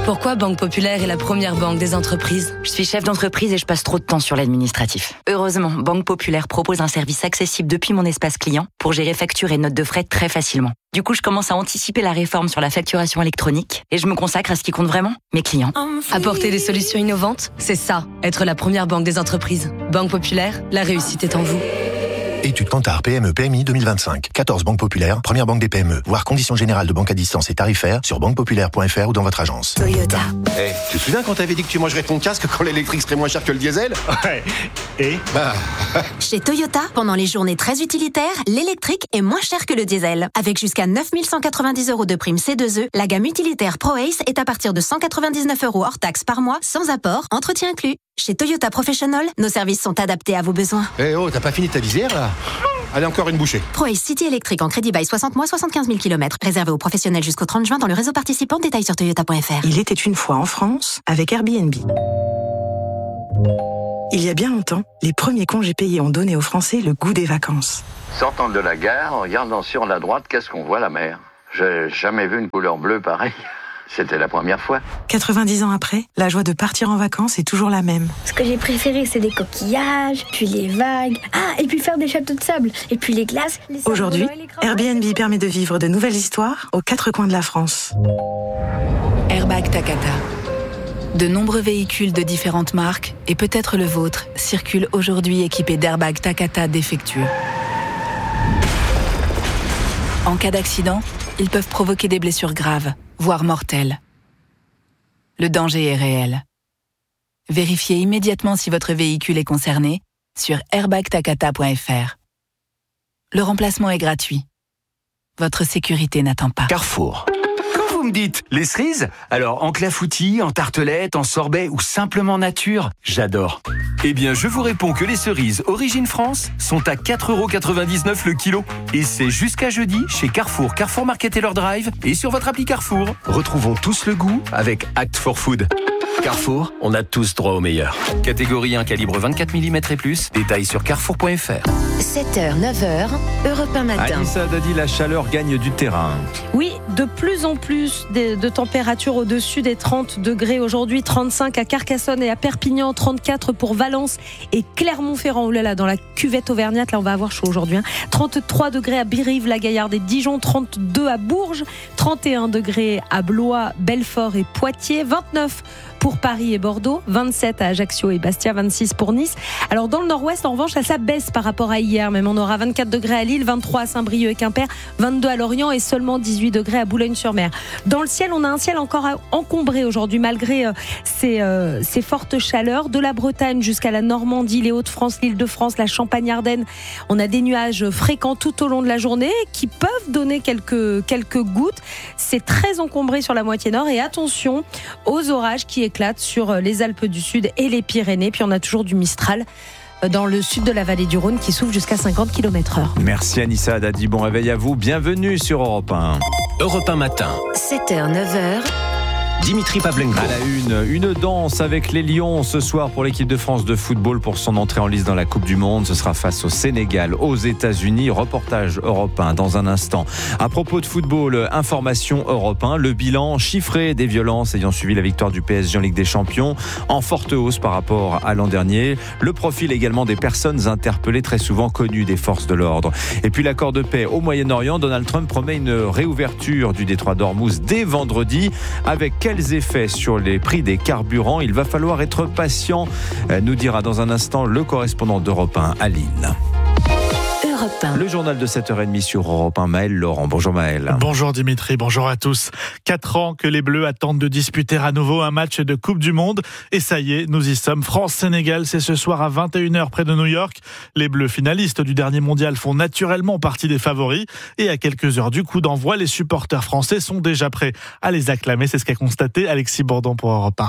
Pourquoi Banque Populaire est la première banque des entreprises? Je suis chef d'entreprise et je passe trop de temps sur l'administratif. Heureusement, Banque Populaire propose un service accessible depuis mon espace client pour gérer factures et notes de frais très facilement. Du coup, je commence à anticiper la réforme sur la facturation électronique et je me consacre à ce qui compte vraiment, mes clients. Apporter des solutions innovantes, c'est ça, être la première banque des entreprises. Banque Populaire, la réussite est en vous. Étude Kantar PME PMI 2025. 14 banques populaires, première banque des PME. Voir conditions générales de banque à distance et tarifaires sur banquepopulaire.fr ou dans votre agence. Toyota. Tu te souviens quand t'avais dit que tu mangerais ton casque quand l'électrique serait moins cher que le diesel? Ouais. Et Chez Toyota, pendant les journées très utilitaires, l'électrique est moins cher que le diesel. Avec jusqu'à 9 190 € de prime C2E, la gamme utilitaire ProAce est à partir de 199 € hors taxe par mois, sans apport, entretien inclus. Chez Toyota Professional, nos services sont adaptés à vos besoins. t'as pas fini ta visière là? Allez, encore une bouchée. ProAce City électrique en crédit bail 60 mois, 75 000 km. Réservé aux professionnels jusqu'au 30 juin dans le réseau participant. Détails sur toyota.fr. Il était une fois en France avec Airbnb. Il y a bien longtemps, les premiers congés payés ont donné aux Français le goût des vacances. Sortant de la gare, en regardant sur la droite, qu'est-ce qu'on voit? La mer. J'ai jamais vu une couleur bleue pareille. C'était la première fois. 90 ans après, la joie de partir en vacances est toujours la même. Ce que j'ai préféré, c'est les coquillages, puis les vagues. Ah, et puis faire des châteaux de sable. Et puis les glaces. Aujourd'hui, Airbnb permet de vivre de nouvelles histoires aux 4 coins de la France. Airbag Takata. De nombreux véhicules de différentes marques, et peut-être le vôtre, circulent aujourd'hui équipés d'airbags Takata défectueux. En cas d'accident, ils peuvent provoquer des blessures graves, voire mortelles. Le danger est réel. Vérifiez immédiatement si votre véhicule est concerné sur airbagtakata.fr. Le remplacement est gratuit. Votre sécurité n'attend pas. Carrefour. Quand vous me dites les cerises, alors en clafoutis, en tartelette, en sorbet ou simplement nature, j'adore. Eh bien, je vous réponds que les cerises Origine France sont à 4,99 € le kilo. Et c'est jusqu'à jeudi chez Carrefour, Carrefour Market et leur drive et sur votre appli Carrefour. Retrouvons tous le goût avec Act for Food. Carrefour, on a tous droit au meilleur. Catégorie 1, calibre 24 mm et plus. Détails sur carrefour.fr. 7h, 9h, Europe 1 matin. Anissa Dadi, la chaleur gagne du terrain. Oui, de plus en plus de températures au-dessus des 30 degrés. Aujourd'hui, 35 à Carcassonne et à Perpignan, 34 pour Valence et Clermont-Ferrand. Oh là là, dans la cuvette auvergnate, là on va avoir chaud aujourd'hui. 33 degrés à Birive, La Gaillarde et Dijon, 32 à Bourges, 31 degrés à Blois, Belfort et Poitiers, 29 pour Paris et Bordeaux, 27 à Ajaccio et Bastia, 26 pour Nice. Alors dans le nord-ouest, en revanche, ça baisse par rapport à hier. Même on aura 24 degrés à Lille, 23 à Saint-Brieuc et Quimper, 22 à Lorient et seulement 18 degrés à Boulogne-sur-Mer. Dans le ciel, on a un ciel encore encombré aujourd'hui malgré ces fortes chaleurs. De la Bretagne jusqu'à la Normandie, les Hauts-de-France, l'Île-de-France, la Champagne-Ardenne, on a des nuages fréquents tout au long de la journée qui peuvent donner quelques gouttes. C'est très encombré sur la moitié nord et attention aux orages qui éclatent sur les Alpes du Sud et les Pyrénées. Puis on a toujours du Mistral dans le sud de la vallée du Rhône qui souffle jusqu'à 50 km/h. Merci Anissa Dadi, bon réveil à vous, bienvenue sur Europe 1. Europe 1 matin. 7h, 9h. Dimitri Pavlenko. À la une danse avec les Lions ce soir pour l'équipe de France de football pour son entrée en lice dans la Coupe du Monde. Ce sera face au Sénégal, aux États-Unis. Reportage Europe 1 dans un instant. À propos de football, information Europe 1, le bilan chiffré des violences ayant suivi la victoire du PSG en Ligue des Champions en forte hausse par rapport à l'an dernier. Le profil également des personnes interpellées, très souvent connues des forces de l'ordre. Et puis l'accord de paix au Moyen-Orient, Donald Trump promet une réouverture du détroit d'Ormuz dès vendredi. Avec quels effets sur les prix des carburants? Il va falloir être patient, nous dira dans un instant le correspondant d'Europe 1 à Lille. Le journal de 7h30 sur Europe 1, Maël Laurent. Bonjour Maël. Bonjour Dimitri, bonjour à tous. 4 ans que les Bleus attendent de disputer à nouveau un match de Coupe du Monde. Et ça y est, nous y sommes. France-Sénégal, c'est ce soir à 21h près de New York. Les Bleus finalistes du dernier mondial font naturellement partie des favoris. Et à quelques heures du coup d'envoi, les supporters français sont déjà prêts à les acclamer. C'est ce qu'a constaté Alexis Bourdon pour Europe 1.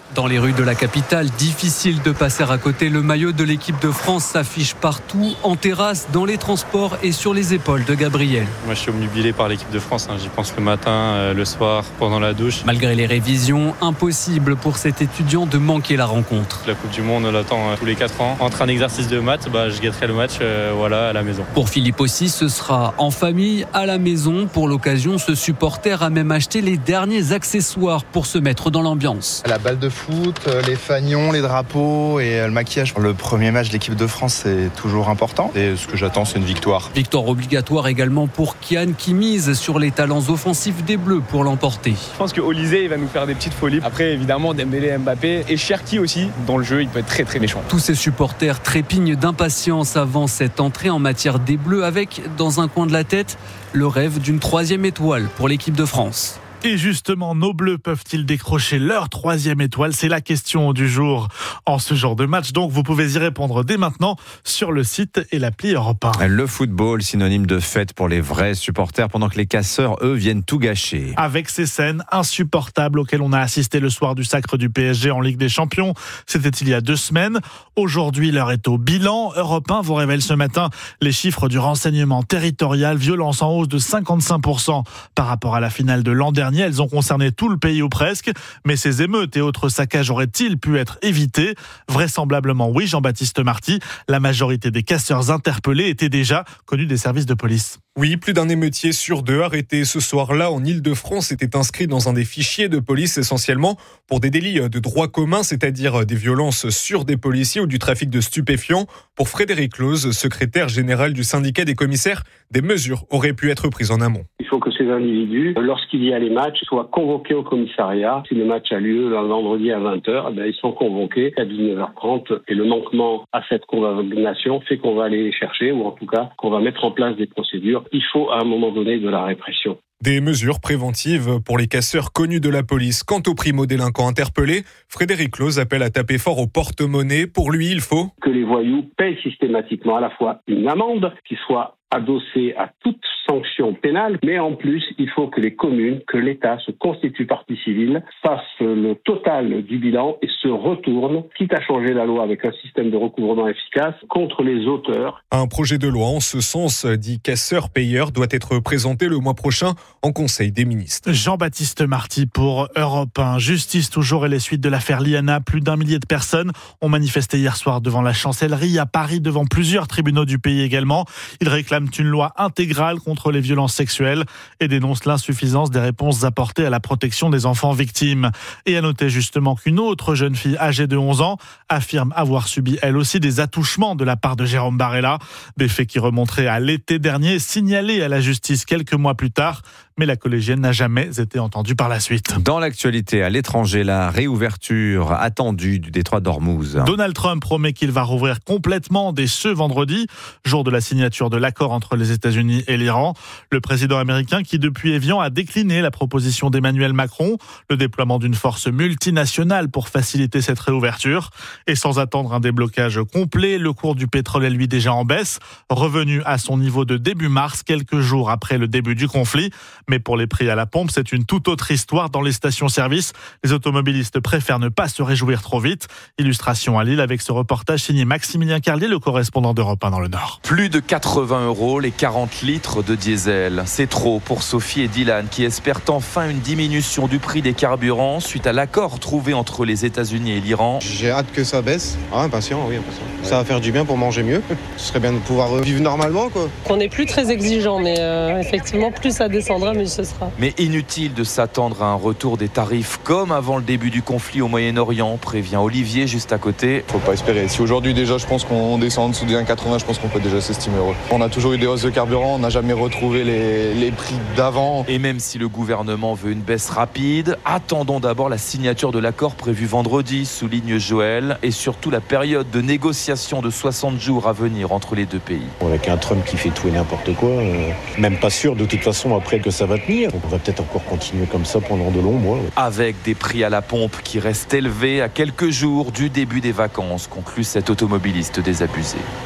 Dans les rues de la capitale, difficile de passer à côté. Le maillot de l'équipe de France s'affiche partout, en terrasse, dans les transports et sur les épaules de Gabriel. Moi, je suis obnubilé par l'équipe de France. J'y pense le matin, le soir, pendant la douche. Malgré les révisions, impossible pour cet étudiant de manquer la rencontre. La Coupe du Monde, on l'attend tous les 4 ans. Entre un exercice de maths, je guetterai le match à la maison. Pour Philippe aussi, ce sera en famille, à la maison. Pour l'occasion, ce supporter a même acheté les derniers accessoires pour se mettre dans l'ambiance. La balle de foot, les fanions, les drapeaux et le maquillage. Le premier match de l'équipe de France, c'est toujours important. Et ce que j'attends, c'est une victoire. Victoire obligatoire également pour Kian qui mise sur les talents offensifs des Bleus pour l'emporter. Je pense que Olysée il va nous faire des petites folies. Après, évidemment, Dembélé, Mbappé et Cherki aussi. Dans le jeu, il peut être très très méchant. Tous ces supporters trépignent d'impatience avant cette entrée en matière des Bleus avec, dans un coin de la tête, le rêve d'une 3e étoile pour l'équipe de France. Et justement, nos Bleus peuvent-ils décrocher leur 3e étoile? C'est la question du jour en ce genre de match. Donc, vous pouvez y répondre dès maintenant sur le site et l'appli Europe 1. Le football, synonyme de fête pour les vrais supporters, pendant que les casseurs, eux, viennent tout gâcher. Avec ces scènes insupportables auxquelles on a assisté le soir du sacre du PSG en Ligue des Champions. C'était il y a 2 semaines. Aujourd'hui, l'heure est au bilan. Europe 1 vous révèle ce matin les chiffres du renseignement territorial. Violence en hausse de 55% par rapport à la finale de l'an dernier. Elles ont concerné tout le pays ou presque. Mais ces émeutes et autres saccages auraient-ils pu être évités? Vraisemblablement oui, Jean-Baptiste Marty. La majorité des casseurs interpellés étaient déjà connus des services de police. Oui, plus d'un émeutier sur 2 arrêté ce soir-là en Île-de-France était inscrit dans un des fichiers de police essentiellement pour des délits de droit commun, c'est-à-dire des violences sur des policiers ou du trafic de stupéfiants. Pour Frédéric Loz, secrétaire général du syndicat des commissaires, des mesures auraient pu être prises en amont. Il faut que ces individus, lorsqu'il y a les matchs, soient convoqués au commissariat. Si le match a lieu le vendredi à 20h, ils sont convoqués à 19h30 et le manquement à cette convocation fait qu'on va aller les chercher ou en tout cas qu'on va mettre en place des procédures. Il faut à un moment donné de la répression. Des mesures préventives pour les casseurs connus de la police. Quant aux primo-délinquants interpellés, Frédéric Loz appelle à taper fort au porte-monnaie. Pour lui, il faut que les voyous payent systématiquement à la fois une amende qui soit adossée à toute sanction pénale, mais en plus, il faut que les communes, que l'État se constitue partie civile, fasse le total du bilan et se retourne, quitte à changer la loi avec un système de recouvrement efficace, contre les auteurs. Un projet de loi en ce sens, dit casseur-payeur, doit être présenté le mois prochain en Conseil des ministres. Jean-Baptiste Marty pour Europe 1. Justice toujours et les suites de l'affaire Liana. Plus d'1 millier de personnes ont manifesté hier soir devant la chancellerie à Paris, devant plusieurs tribunaux du pays également. Ils réclament une loi intégrale contre les violences sexuelles et dénoncent l'insuffisance des réponses apportées à la protection des enfants victimes. Et à noter justement qu'une autre jeune fille âgée de 11 ans affirme avoir subi elle aussi des attouchements de la part de Jérôme Barella. Des faits qui remonteraient à l'été dernier, signalés à la justice quelques mois plus tard. Mais la collégienne n'a jamais été entendue par la suite. Dans l'actualité, à l'étranger, la réouverture attendue du détroit d'Ormuz. Donald Trump promet qu'il va rouvrir complètement dès ce vendredi, jour de la signature de l'accord entre les États-Unis et l'Iran. Le président américain qui, depuis Évian, a décliné la proposition d'Emmanuel Macron, le déploiement d'une force multinationale pour faciliter cette réouverture. Et sans attendre un déblocage complet, le cours du pétrole est lui déjà en baisse, revenu à son niveau de début mars, quelques jours après le début du conflit. Mais pour les prix à la pompe, c'est une toute autre histoire dans les stations-service. Les automobilistes préfèrent ne pas se réjouir trop vite. Illustration à Lille avec ce reportage signé Maximilien Carlier, le correspondant d'Europe 1 dans le Nord. Plus de 80 € les 40 litres de diesel. C'est trop pour Sophie et Dylan qui espèrent enfin une diminution du prix des carburants suite à l'accord trouvé entre les États-Unis et l'Iran. J'ai hâte que ça baisse. Impatient. Ça va faire du bien pour manger mieux. Ce serait bien de pouvoir vivre normalement, quoi. On n'est plus très exigeant, mais effectivement, plus ça descendra, mieux ce sera. Mais inutile de s'attendre à un retour des tarifs comme avant le début du conflit au Moyen-Orient, prévient Olivier juste à côté. Faut pas espérer. Si aujourd'hui déjà je pense qu'on descend en dessous des 1,80, je pense qu'on peut déjà s'estimer heureux. On a toujours eu des hausses de carburant, on n'a jamais retrouvé les prix d'avant. Et même si le gouvernement veut une baisse rapide, attendons d'abord la signature de l'accord prévu vendredi, souligne Joël, et surtout la période de négociation de 60 jours à venir entre les deux pays. Avec un Trump qui fait tout et n'importe quoi, même pas sûr de toute façon après que ça va tenir. On va peut-être encore continuer comme ça pendant de longs mois. Avec des prix à la pompe qui restent élevés à quelques jours du début des vacances, conclut cet automobiliste désabusé.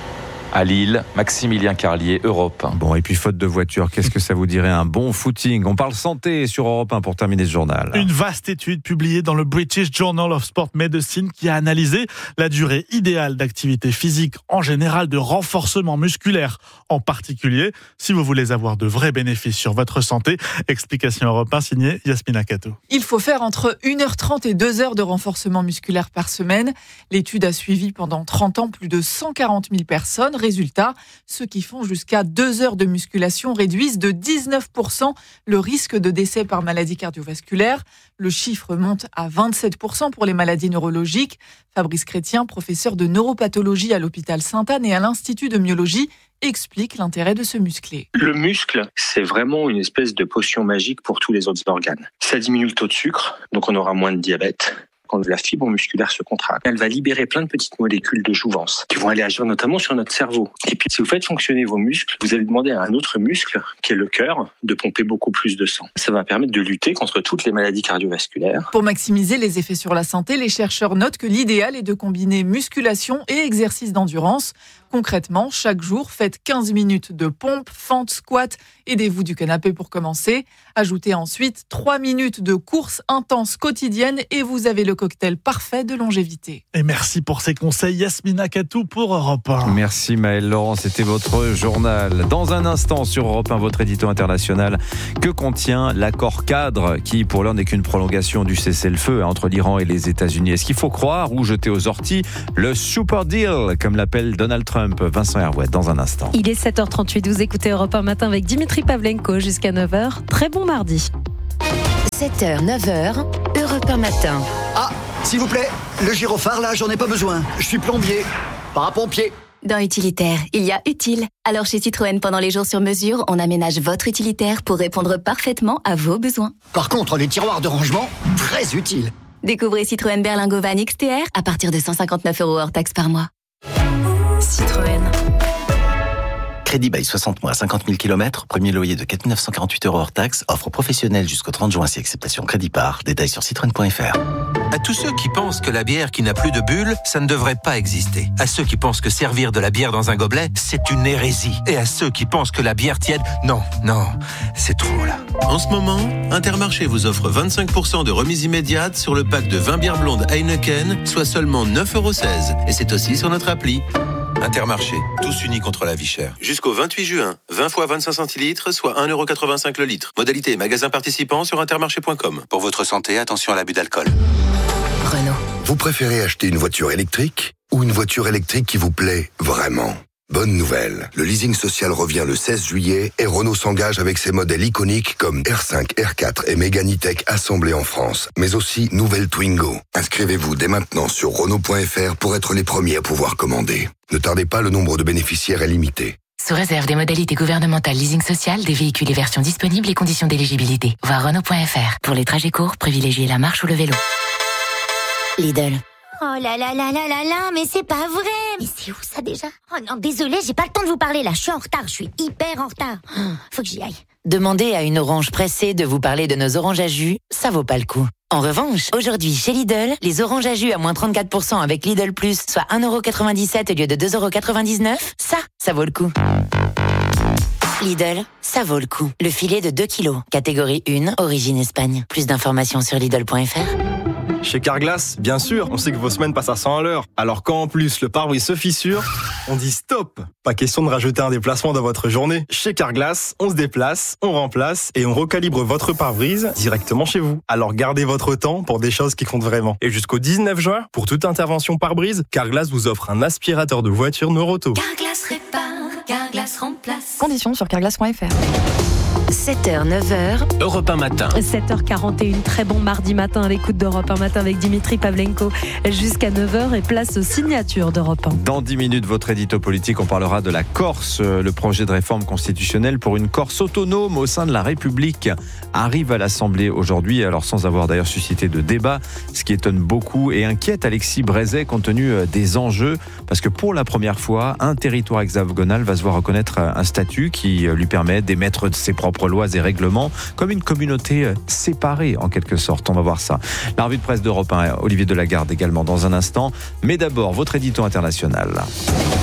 À Lille, Maximilien Carlier, Europe 1. Bon, et puis faute de voiture, qu'est-ce que ça vous dirait un bon footing? On parle santé sur Europe 1 pour terminer ce journal. Une vaste étude publiée dans le British Journal of Sport Medicine qui a analysé la durée idéale d'activité physique en général, de renforcement musculaire en particulier, si vous voulez avoir de vrais bénéfices sur votre santé. Explication Europe 1 signée Yasmina Kato. Il faut faire entre 1h30 et 2h de renforcement musculaire par semaine. L'étude a suivi pendant 30 ans plus de 140 000 personnes. Résultat, ceux qui font jusqu'à 2 heures de musculation réduisent de 19% le risque de décès par maladie cardiovasculaire. Le chiffre monte à 27% pour les maladies neurologiques. Fabrice Chrétien, professeur de neuropathologie à l'hôpital Sainte-Anne et à l'Institut de myologie, explique l'intérêt de se muscler. Le muscle, c'est vraiment une espèce de potion magique pour tous les autres organes. Ça diminue le taux de sucre, donc on aura moins de diabète. Quand la fibre musculaire se contracte, elle va libérer plein de petites molécules de jouvence qui vont aller agir notamment sur notre cerveau. Et puis, si vous faites fonctionner vos muscles, vous allez demander à un autre muscle, qui est le cœur, de pomper beaucoup plus de sang. Ça va permettre de lutter contre toutes les maladies cardiovasculaires. Pour maximiser les effets sur la santé, les chercheurs notent que l'idéal est de combiner musculation et exercice d'endurance. Concrètement, chaque jour, faites 15 minutes de pompe, fente, squat, aidez-vous du canapé pour commencer. Ajoutez ensuite 3 minutes de course intense quotidienne et vous avez le cocktail parfait de longévité. Et merci pour ces conseils, Yasmina Katou pour Europe 1. Merci Maëlle Laurent, c'était votre journal. Dans un instant sur Europe 1, votre édito international. Que contient l'accord cadre qui, pour l'heure, n'est qu'une prolongation du cessez-le-feu entre l'Iran et les États-Unis? Est-ce qu'il faut croire ou jeter aux orties le super deal, comme l'appelle Donald Trump? Vincent Herouet, dans un instant. Il est 7h38, vous écoutez Europe 1 matin avec Dimitri Pavlenko jusqu'à 9h. Très bon mardi. 7h, 9h, Europe 1 matin. Ah, s'il vous plaît, le gyrophare là, j'en ai pas besoin. Je suis plombier, parapompier. Dans Utilitaire, il y a utile. Alors chez Citroën, pendant les jours sur mesure, on aménage votre utilitaire pour répondre parfaitement à vos besoins. Par contre, les tiroirs de rangement, très utiles. Découvrez Citroën Berlingo Van XTR à partir de 159 € hors taxe par mois. Citroën. Crédit bail 60 mois, 50 000 km, premier loyer de 4 948 € hors taxe, offre professionnelle jusqu'au 30 juin si acceptation crédit par. Détails sur citroën.fr. À tous ceux qui pensent que la bière qui n'a plus de bulles, ça ne devrait pas exister. À ceux qui pensent que servir de la bière dans un gobelet, c'est une hérésie. Et à ceux qui pensent que la bière tiède, non, c'est trop là. En ce moment, Intermarché vous offre 25% de remise immédiate sur le pack de 20 bières blondes Heineken, soit seulement 9,16 €. Et c'est aussi sur notre appli. Intermarché, tous unis contre la vie chère. Jusqu'au 28 juin, 20 fois 25 centilitres, soit 1,85 € le litre. Modalité magasin participant sur intermarché.com. Pour votre santé, attention à l'abus d'alcool. Renault. Vous préférez acheter une voiture électrique ou une voiture électrique qui vous plaît vraiment? Bonne nouvelle, le leasing social revient le 16 juillet et Renault s'engage avec ses modèles iconiques comme R5, R4 et Mégane E-Tech assemblés en France, mais aussi nouvelle Twingo. Inscrivez-vous dès maintenant sur Renault.fr pour être les premiers à pouvoir commander. Ne tardez pas, le nombre de bénéficiaires est limité. Sous réserve des modalités gouvernementales leasing social, des véhicules et versions disponibles et conditions d'éligibilité. Voir Renault.fr. Pour les trajets courts, privilégiez la marche ou le vélo. Lidl. Oh là là là là là là, mais c'est pas vrai. Mais c'est où ça déjà? Oh non, désolé, j'ai pas le temps de vous parler là, je suis en retard, je suis hyper en retard. Faut que j'y aille. Demandez à une orange pressée de vous parler de nos oranges à jus, ça vaut pas le coup. En revanche, aujourd'hui chez Lidl, les oranges à jus à moins 34% avec Lidl+, soit 1,97 € au lieu de 2,99 €, ça vaut le coup. Lidl, ça vaut le coup. Le filet de 2 kilos, catégorie 1, origine Espagne. Plus d'informations sur Lidl.fr. Chez Carglass, bien sûr, on sait que vos semaines passent à 100 à l'heure. Alors quand en plus le pare-brise se fissure, on dit stop. Pas question de rajouter un déplacement dans votre journée. Chez Carglass, on se déplace, on remplace et on recalibre votre pare-brise directement chez vous. Alors gardez votre temps pour des choses qui comptent vraiment. Et jusqu'au 19 juin, pour toute intervention pare-brise, Carglass vous offre un aspirateur de voiture Noroto. Carglass répare, Carglass remplace. Conditions sur carglass.fr. 7h, 9h. Europe 1 matin. 7h41, très bon mardi matin à l'écoute d'Europe 1 matin avec Dimitri Pavlenko jusqu'à 9h et place aux signatures d'Europe 1. Dans 10 minutes, votre édito politique, on parlera de la Corse. Le projet de réforme constitutionnelle pour une Corse autonome au sein de la République arrive à l'Assemblée aujourd'hui, alors sans avoir d'ailleurs suscité de débat, ce qui étonne beaucoup et inquiète Alexis Brézet compte tenu des enjeux, parce que pour la première fois, un territoire hexagonal va se voir reconnaître un statut qui lui permet d'émettre ses propres lois et règlements, comme une communauté séparée en quelque sorte. On va voir ça. La revue de presse d'Europe 1, Olivier Delagarde également dans un instant. Mais d'abord, votre édito international.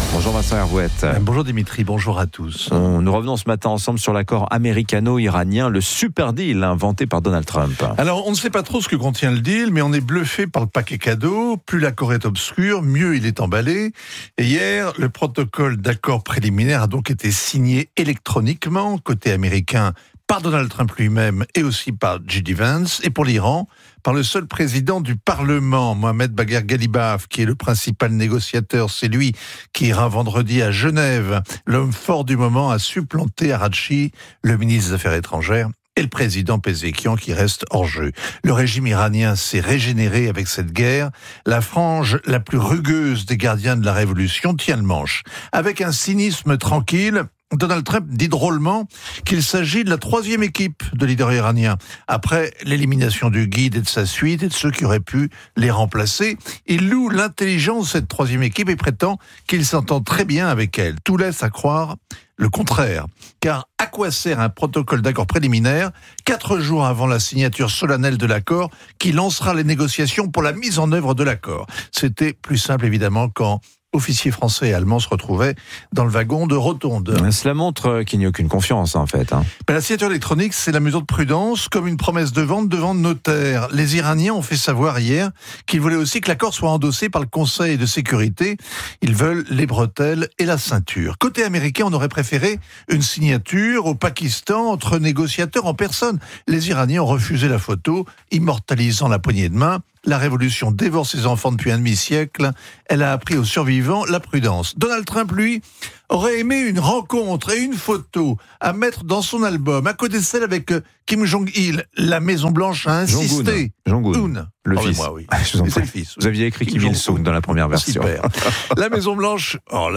Bonjour Vincent Hervouette. Bonjour Dimitri, bonjour à tous. Nous revenons ce matin ensemble sur l'accord américano-iranien, le super deal inventé par Donald Trump. Alors, on ne sait pas trop ce que contient le deal, mais on est bluffé par le paquet cadeau. Plus l'accord est obscur, mieux il est emballé. Et hier, le protocole d'accord préliminaire a donc été signé électroniquement, côté américain, par Donald Trump lui-même et aussi par J.D. Vance, et pour l'Iran, par le seul président du Parlement, Mohamed Bagher Ghalibaf, qui est le principal négociateur. C'est lui qui ira vendredi à Genève. L'homme fort du moment a supplanté Araghchi, le ministre des Affaires étrangères, et le président Pezeshkian qui reste hors jeu. Le régime iranien s'est régénéré avec cette guerre. La frange la plus rugueuse des gardiens de la révolution tient le manche. Avec un cynisme tranquille, Donald Trump dit drôlement qu'il s'agit de la troisième équipe de leaders iraniens. Après l'élimination du guide et de sa suite et de ceux qui auraient pu les remplacer, il loue l'intelligence de cette troisième équipe et prétend qu'il s'entend très bien avec elle. Tout laisse à croire le contraire. Car à quoi sert un protocole d'accord préliminaire 4 jours avant la signature solennelle de l'accord qui lancera les négociations pour la mise en œuvre de l'accord? C'était plus simple évidemment quand officiers français et allemands se retrouvaient dans le wagon de Rotonde. Cela montre qu'il n'y a aucune confiance en fait. La signature électronique, c'est la mesure de prudence, comme une promesse de vente devant notaire. Les Iraniens ont fait savoir hier qu'ils voulaient aussi que l'accord soit endossé par le Conseil de sécurité. Ils veulent les bretelles et la ceinture. Côté américain, on aurait préféré une signature au Pakistan entre négociateurs en personne. Les Iraniens ont refusé la photo, immortalisant la poignée de main. La révolution dévore ses enfants depuis un demi-siècle. Elle a appris aux survivants la prudence. Donald Trump, lui, aurait aimé une rencontre et une photo à mettre dans son album, à côté de celle avec Kim Jong-il. La Maison-Blanche a insisté. Jong-un. Le fils. Oui. C'est le fils. Vous aviez écrit Kim Il-sung dans la première version. Super. La Maison-Blanche,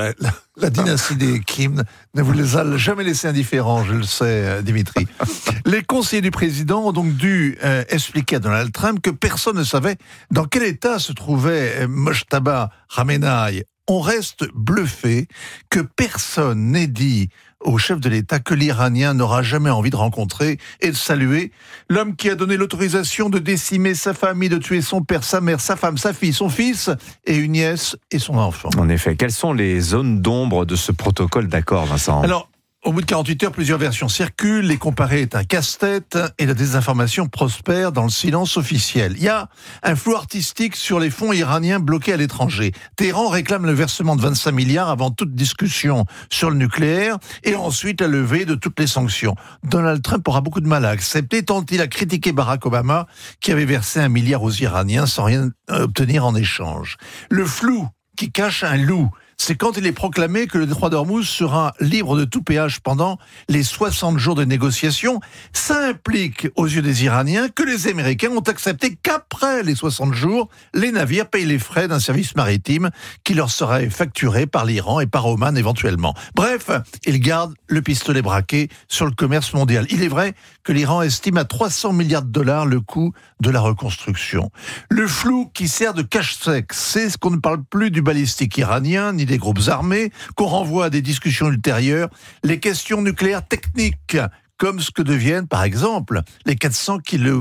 la dynastie des Kim ne vous les a jamais laissés indifférents, je le sais, Dimitri. Les conseillers du président ont donc dû expliquer à Donald Trump que personne ne savait dans quel état se trouvait Mojtaba Khamenei. On reste bluffé que personne n'ait dit au chef de l'État que l'Iranien n'aura jamais envie de rencontrer et de saluer l'homme qui a donné l'autorisation de décimer sa famille, de tuer son père, sa mère, sa femme, sa fille, son fils et une nièce et son enfant. En effet, quelles sont les zones d'ombre de ce protocole d'accord, Vincent ? Alors, au bout de 48 heures, plusieurs versions circulent, les comparer est un casse-tête et la désinformation prospère dans le silence officiel. Il y a un flou artistique sur les fonds iraniens bloqués à l'étranger. Téhéran réclame le versement de 25 milliards avant toute discussion sur le nucléaire et ensuite la levée de toutes les sanctions. Donald Trump aura beaucoup de mal à accepter tant il a critiqué Barack Obama qui avait versé 1 milliard aux Iraniens sans rien obtenir en échange. Le flou qui cache un loup, c'est quand il est proclamé que le détroit d'Ormuz sera libre de tout péage pendant les 60 jours de négociations. Ça implique, aux yeux des Iraniens, que les Américains ont accepté qu'après les 60 jours, les navires payent les frais d'un service maritime qui leur serait facturé par l'Iran et par Oman éventuellement. Bref, ils gardent le pistolet braqué sur le commerce mondial. Il est vrai que l'Iran estime à 300 milliards de dollars le coût de la reconstruction. Le flou qui sert de cache-sec, c'est ce qu'on ne parle plus du balistique iranien, ni des groupes armés, qu'on renvoie à des discussions ultérieures, les questions nucléaires techniques, comme ce que deviennent, par exemple, les 400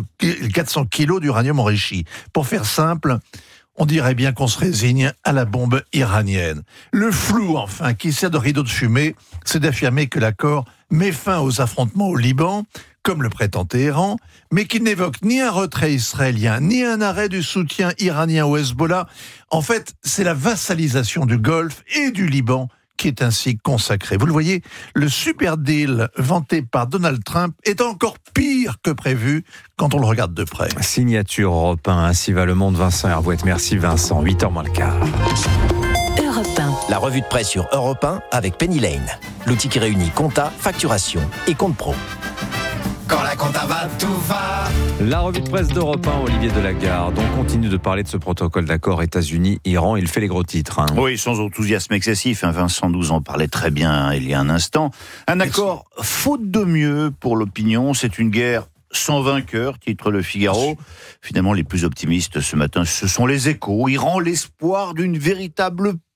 kilos d'uranium enrichi. Pour faire simple, on dirait bien qu'on se résigne à la bombe iranienne. Le flou, enfin, qui sert de rideau de fumée, c'est d'affirmer que l'accord met fin aux affrontements au Liban, comme le prétend Téhéran, mais qui n'évoque ni un retrait israélien, ni un arrêt du soutien iranien au Hezbollah. En fait, c'est la vassalisation du Golfe et du Liban qui est ainsi consacrée. Vous le voyez, le super deal vanté par Donald Trump est encore pire que prévu quand on le regarde de près. Signature Europe 1, ainsi va le monde. Vincent Hervouette. Merci Vincent, 8h moins le quart. Europe 1. La revue de presse sur Europe 1 avec Penny Lane. L'outil qui réunit compta, facturation et compte pro. Quand la compta va, tout va. La revue de presse d'Europe 1, Olivier Delagarde. On continue de parler de ce protocole d'accord États-Unis-Iran. Il fait les gros titres. Oui, sans enthousiasme excessif. Vincent Douze en parlait très bien il y a un instant. Un accord faute de mieux pour l'opinion. C'est une guerre sans vainqueur, titre Le Figaro. Finalement, les plus optimistes ce matin, ce sont les Échos. Iran, l'espoir d'une véritable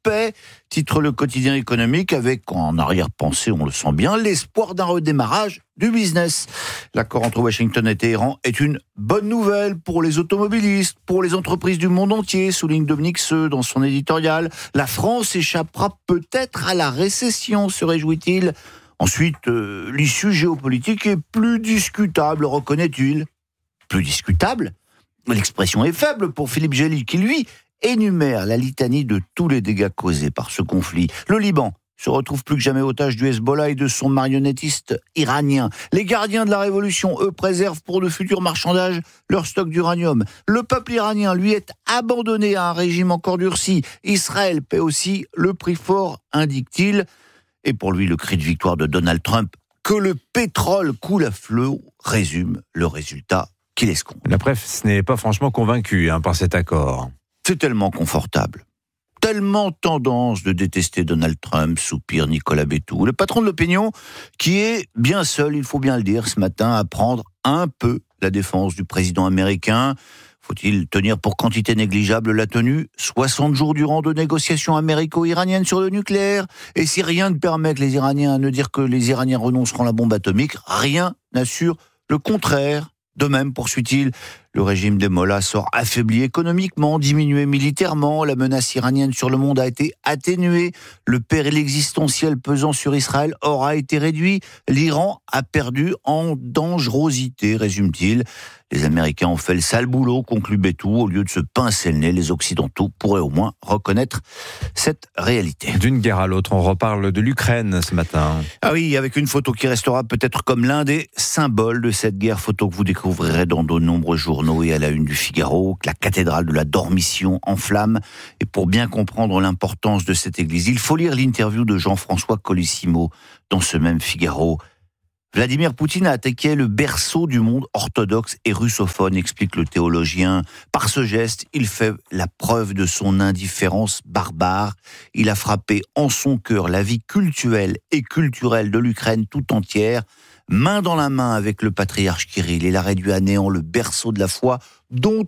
paix, titre le quotidien économique, avec en arrière-pensée, on le sent bien, l'espoir d'un redémarrage du business. L'accord entre Washington et Téhéran est une bonne nouvelle pour les automobilistes, pour les entreprises du monde entier, souligne Dominique Seux dans son éditorial. La France échappera peut-être à la récession, se réjouit-il. Ensuite, l'issue géopolitique est plus discutable, reconnaît-il. Plus discutable ? L'expression est faible pour Philippe Gély, qui lui énumère la litanie de tous les dégâts causés par ce conflit. Le Liban se retrouve plus que jamais otage du Hezbollah et de son marionnettiste iranien. Les gardiens de la révolution, eux, préservent pour de futurs marchandages leur stock d'uranium. Le peuple iranien, lui, est abandonné à un régime encore durci. Israël paie aussi le prix fort, indique-t-il. Et pour lui, le cri de victoire de Donald Trump, que le pétrole coule à flot, résume le résultat qu'il escompte. La presse n'est pas franchement convaincue par cet accord. C'est tellement confortable. Tellement tendance de détester Donald Trump, soupire Nicolas Bétou, le patron de l'opinion, qui est bien seul, il faut bien le dire, ce matin, à prendre un peu la défense du président américain. Faut-il tenir pour quantité négligeable la tenue 60 jours durant de négociations américo-iraniennes sur le nucléaire? Et si rien ne permet que les Iraniens ne dire que les Iraniens renonceront à la bombe atomique, rien n'assure le contraire. De même, poursuit-il, le régime des Mollahs sort affaibli économiquement, diminué militairement, la menace iranienne sur le monde a été atténuée, le péril existentiel pesant sur Israël aura été réduit, l'Iran a perdu en dangerosité, résume-t-il. Les Américains ont fait le sale boulot, conclut Bétou, au lieu de se pincer le nez, les Occidentaux pourraient au moins reconnaître cette réalité. D'une guerre à l'autre, on reparle de l'Ukraine ce matin. Ah oui, avec une photo qui restera peut-être comme l'un des symboles de cette guerre, photo que vous découvrirez dans de nombreux journaux et à la une du Figaro, la cathédrale de la Dormition en flammes. Et pour bien comprendre l'importance de cette église, il faut lire l'interview de Jean-François Colissimo dans ce même Figaro. Vladimir Poutine a attaqué le berceau du monde orthodoxe et russophone, explique le théologien. Par ce geste, il fait la preuve de son indifférence barbare. Il a frappé en son cœur la vie cultuelle et culturelle de l'Ukraine tout entière. Main dans la main avec le patriarche Kirill, il a réduit à néant le berceau de la foi dont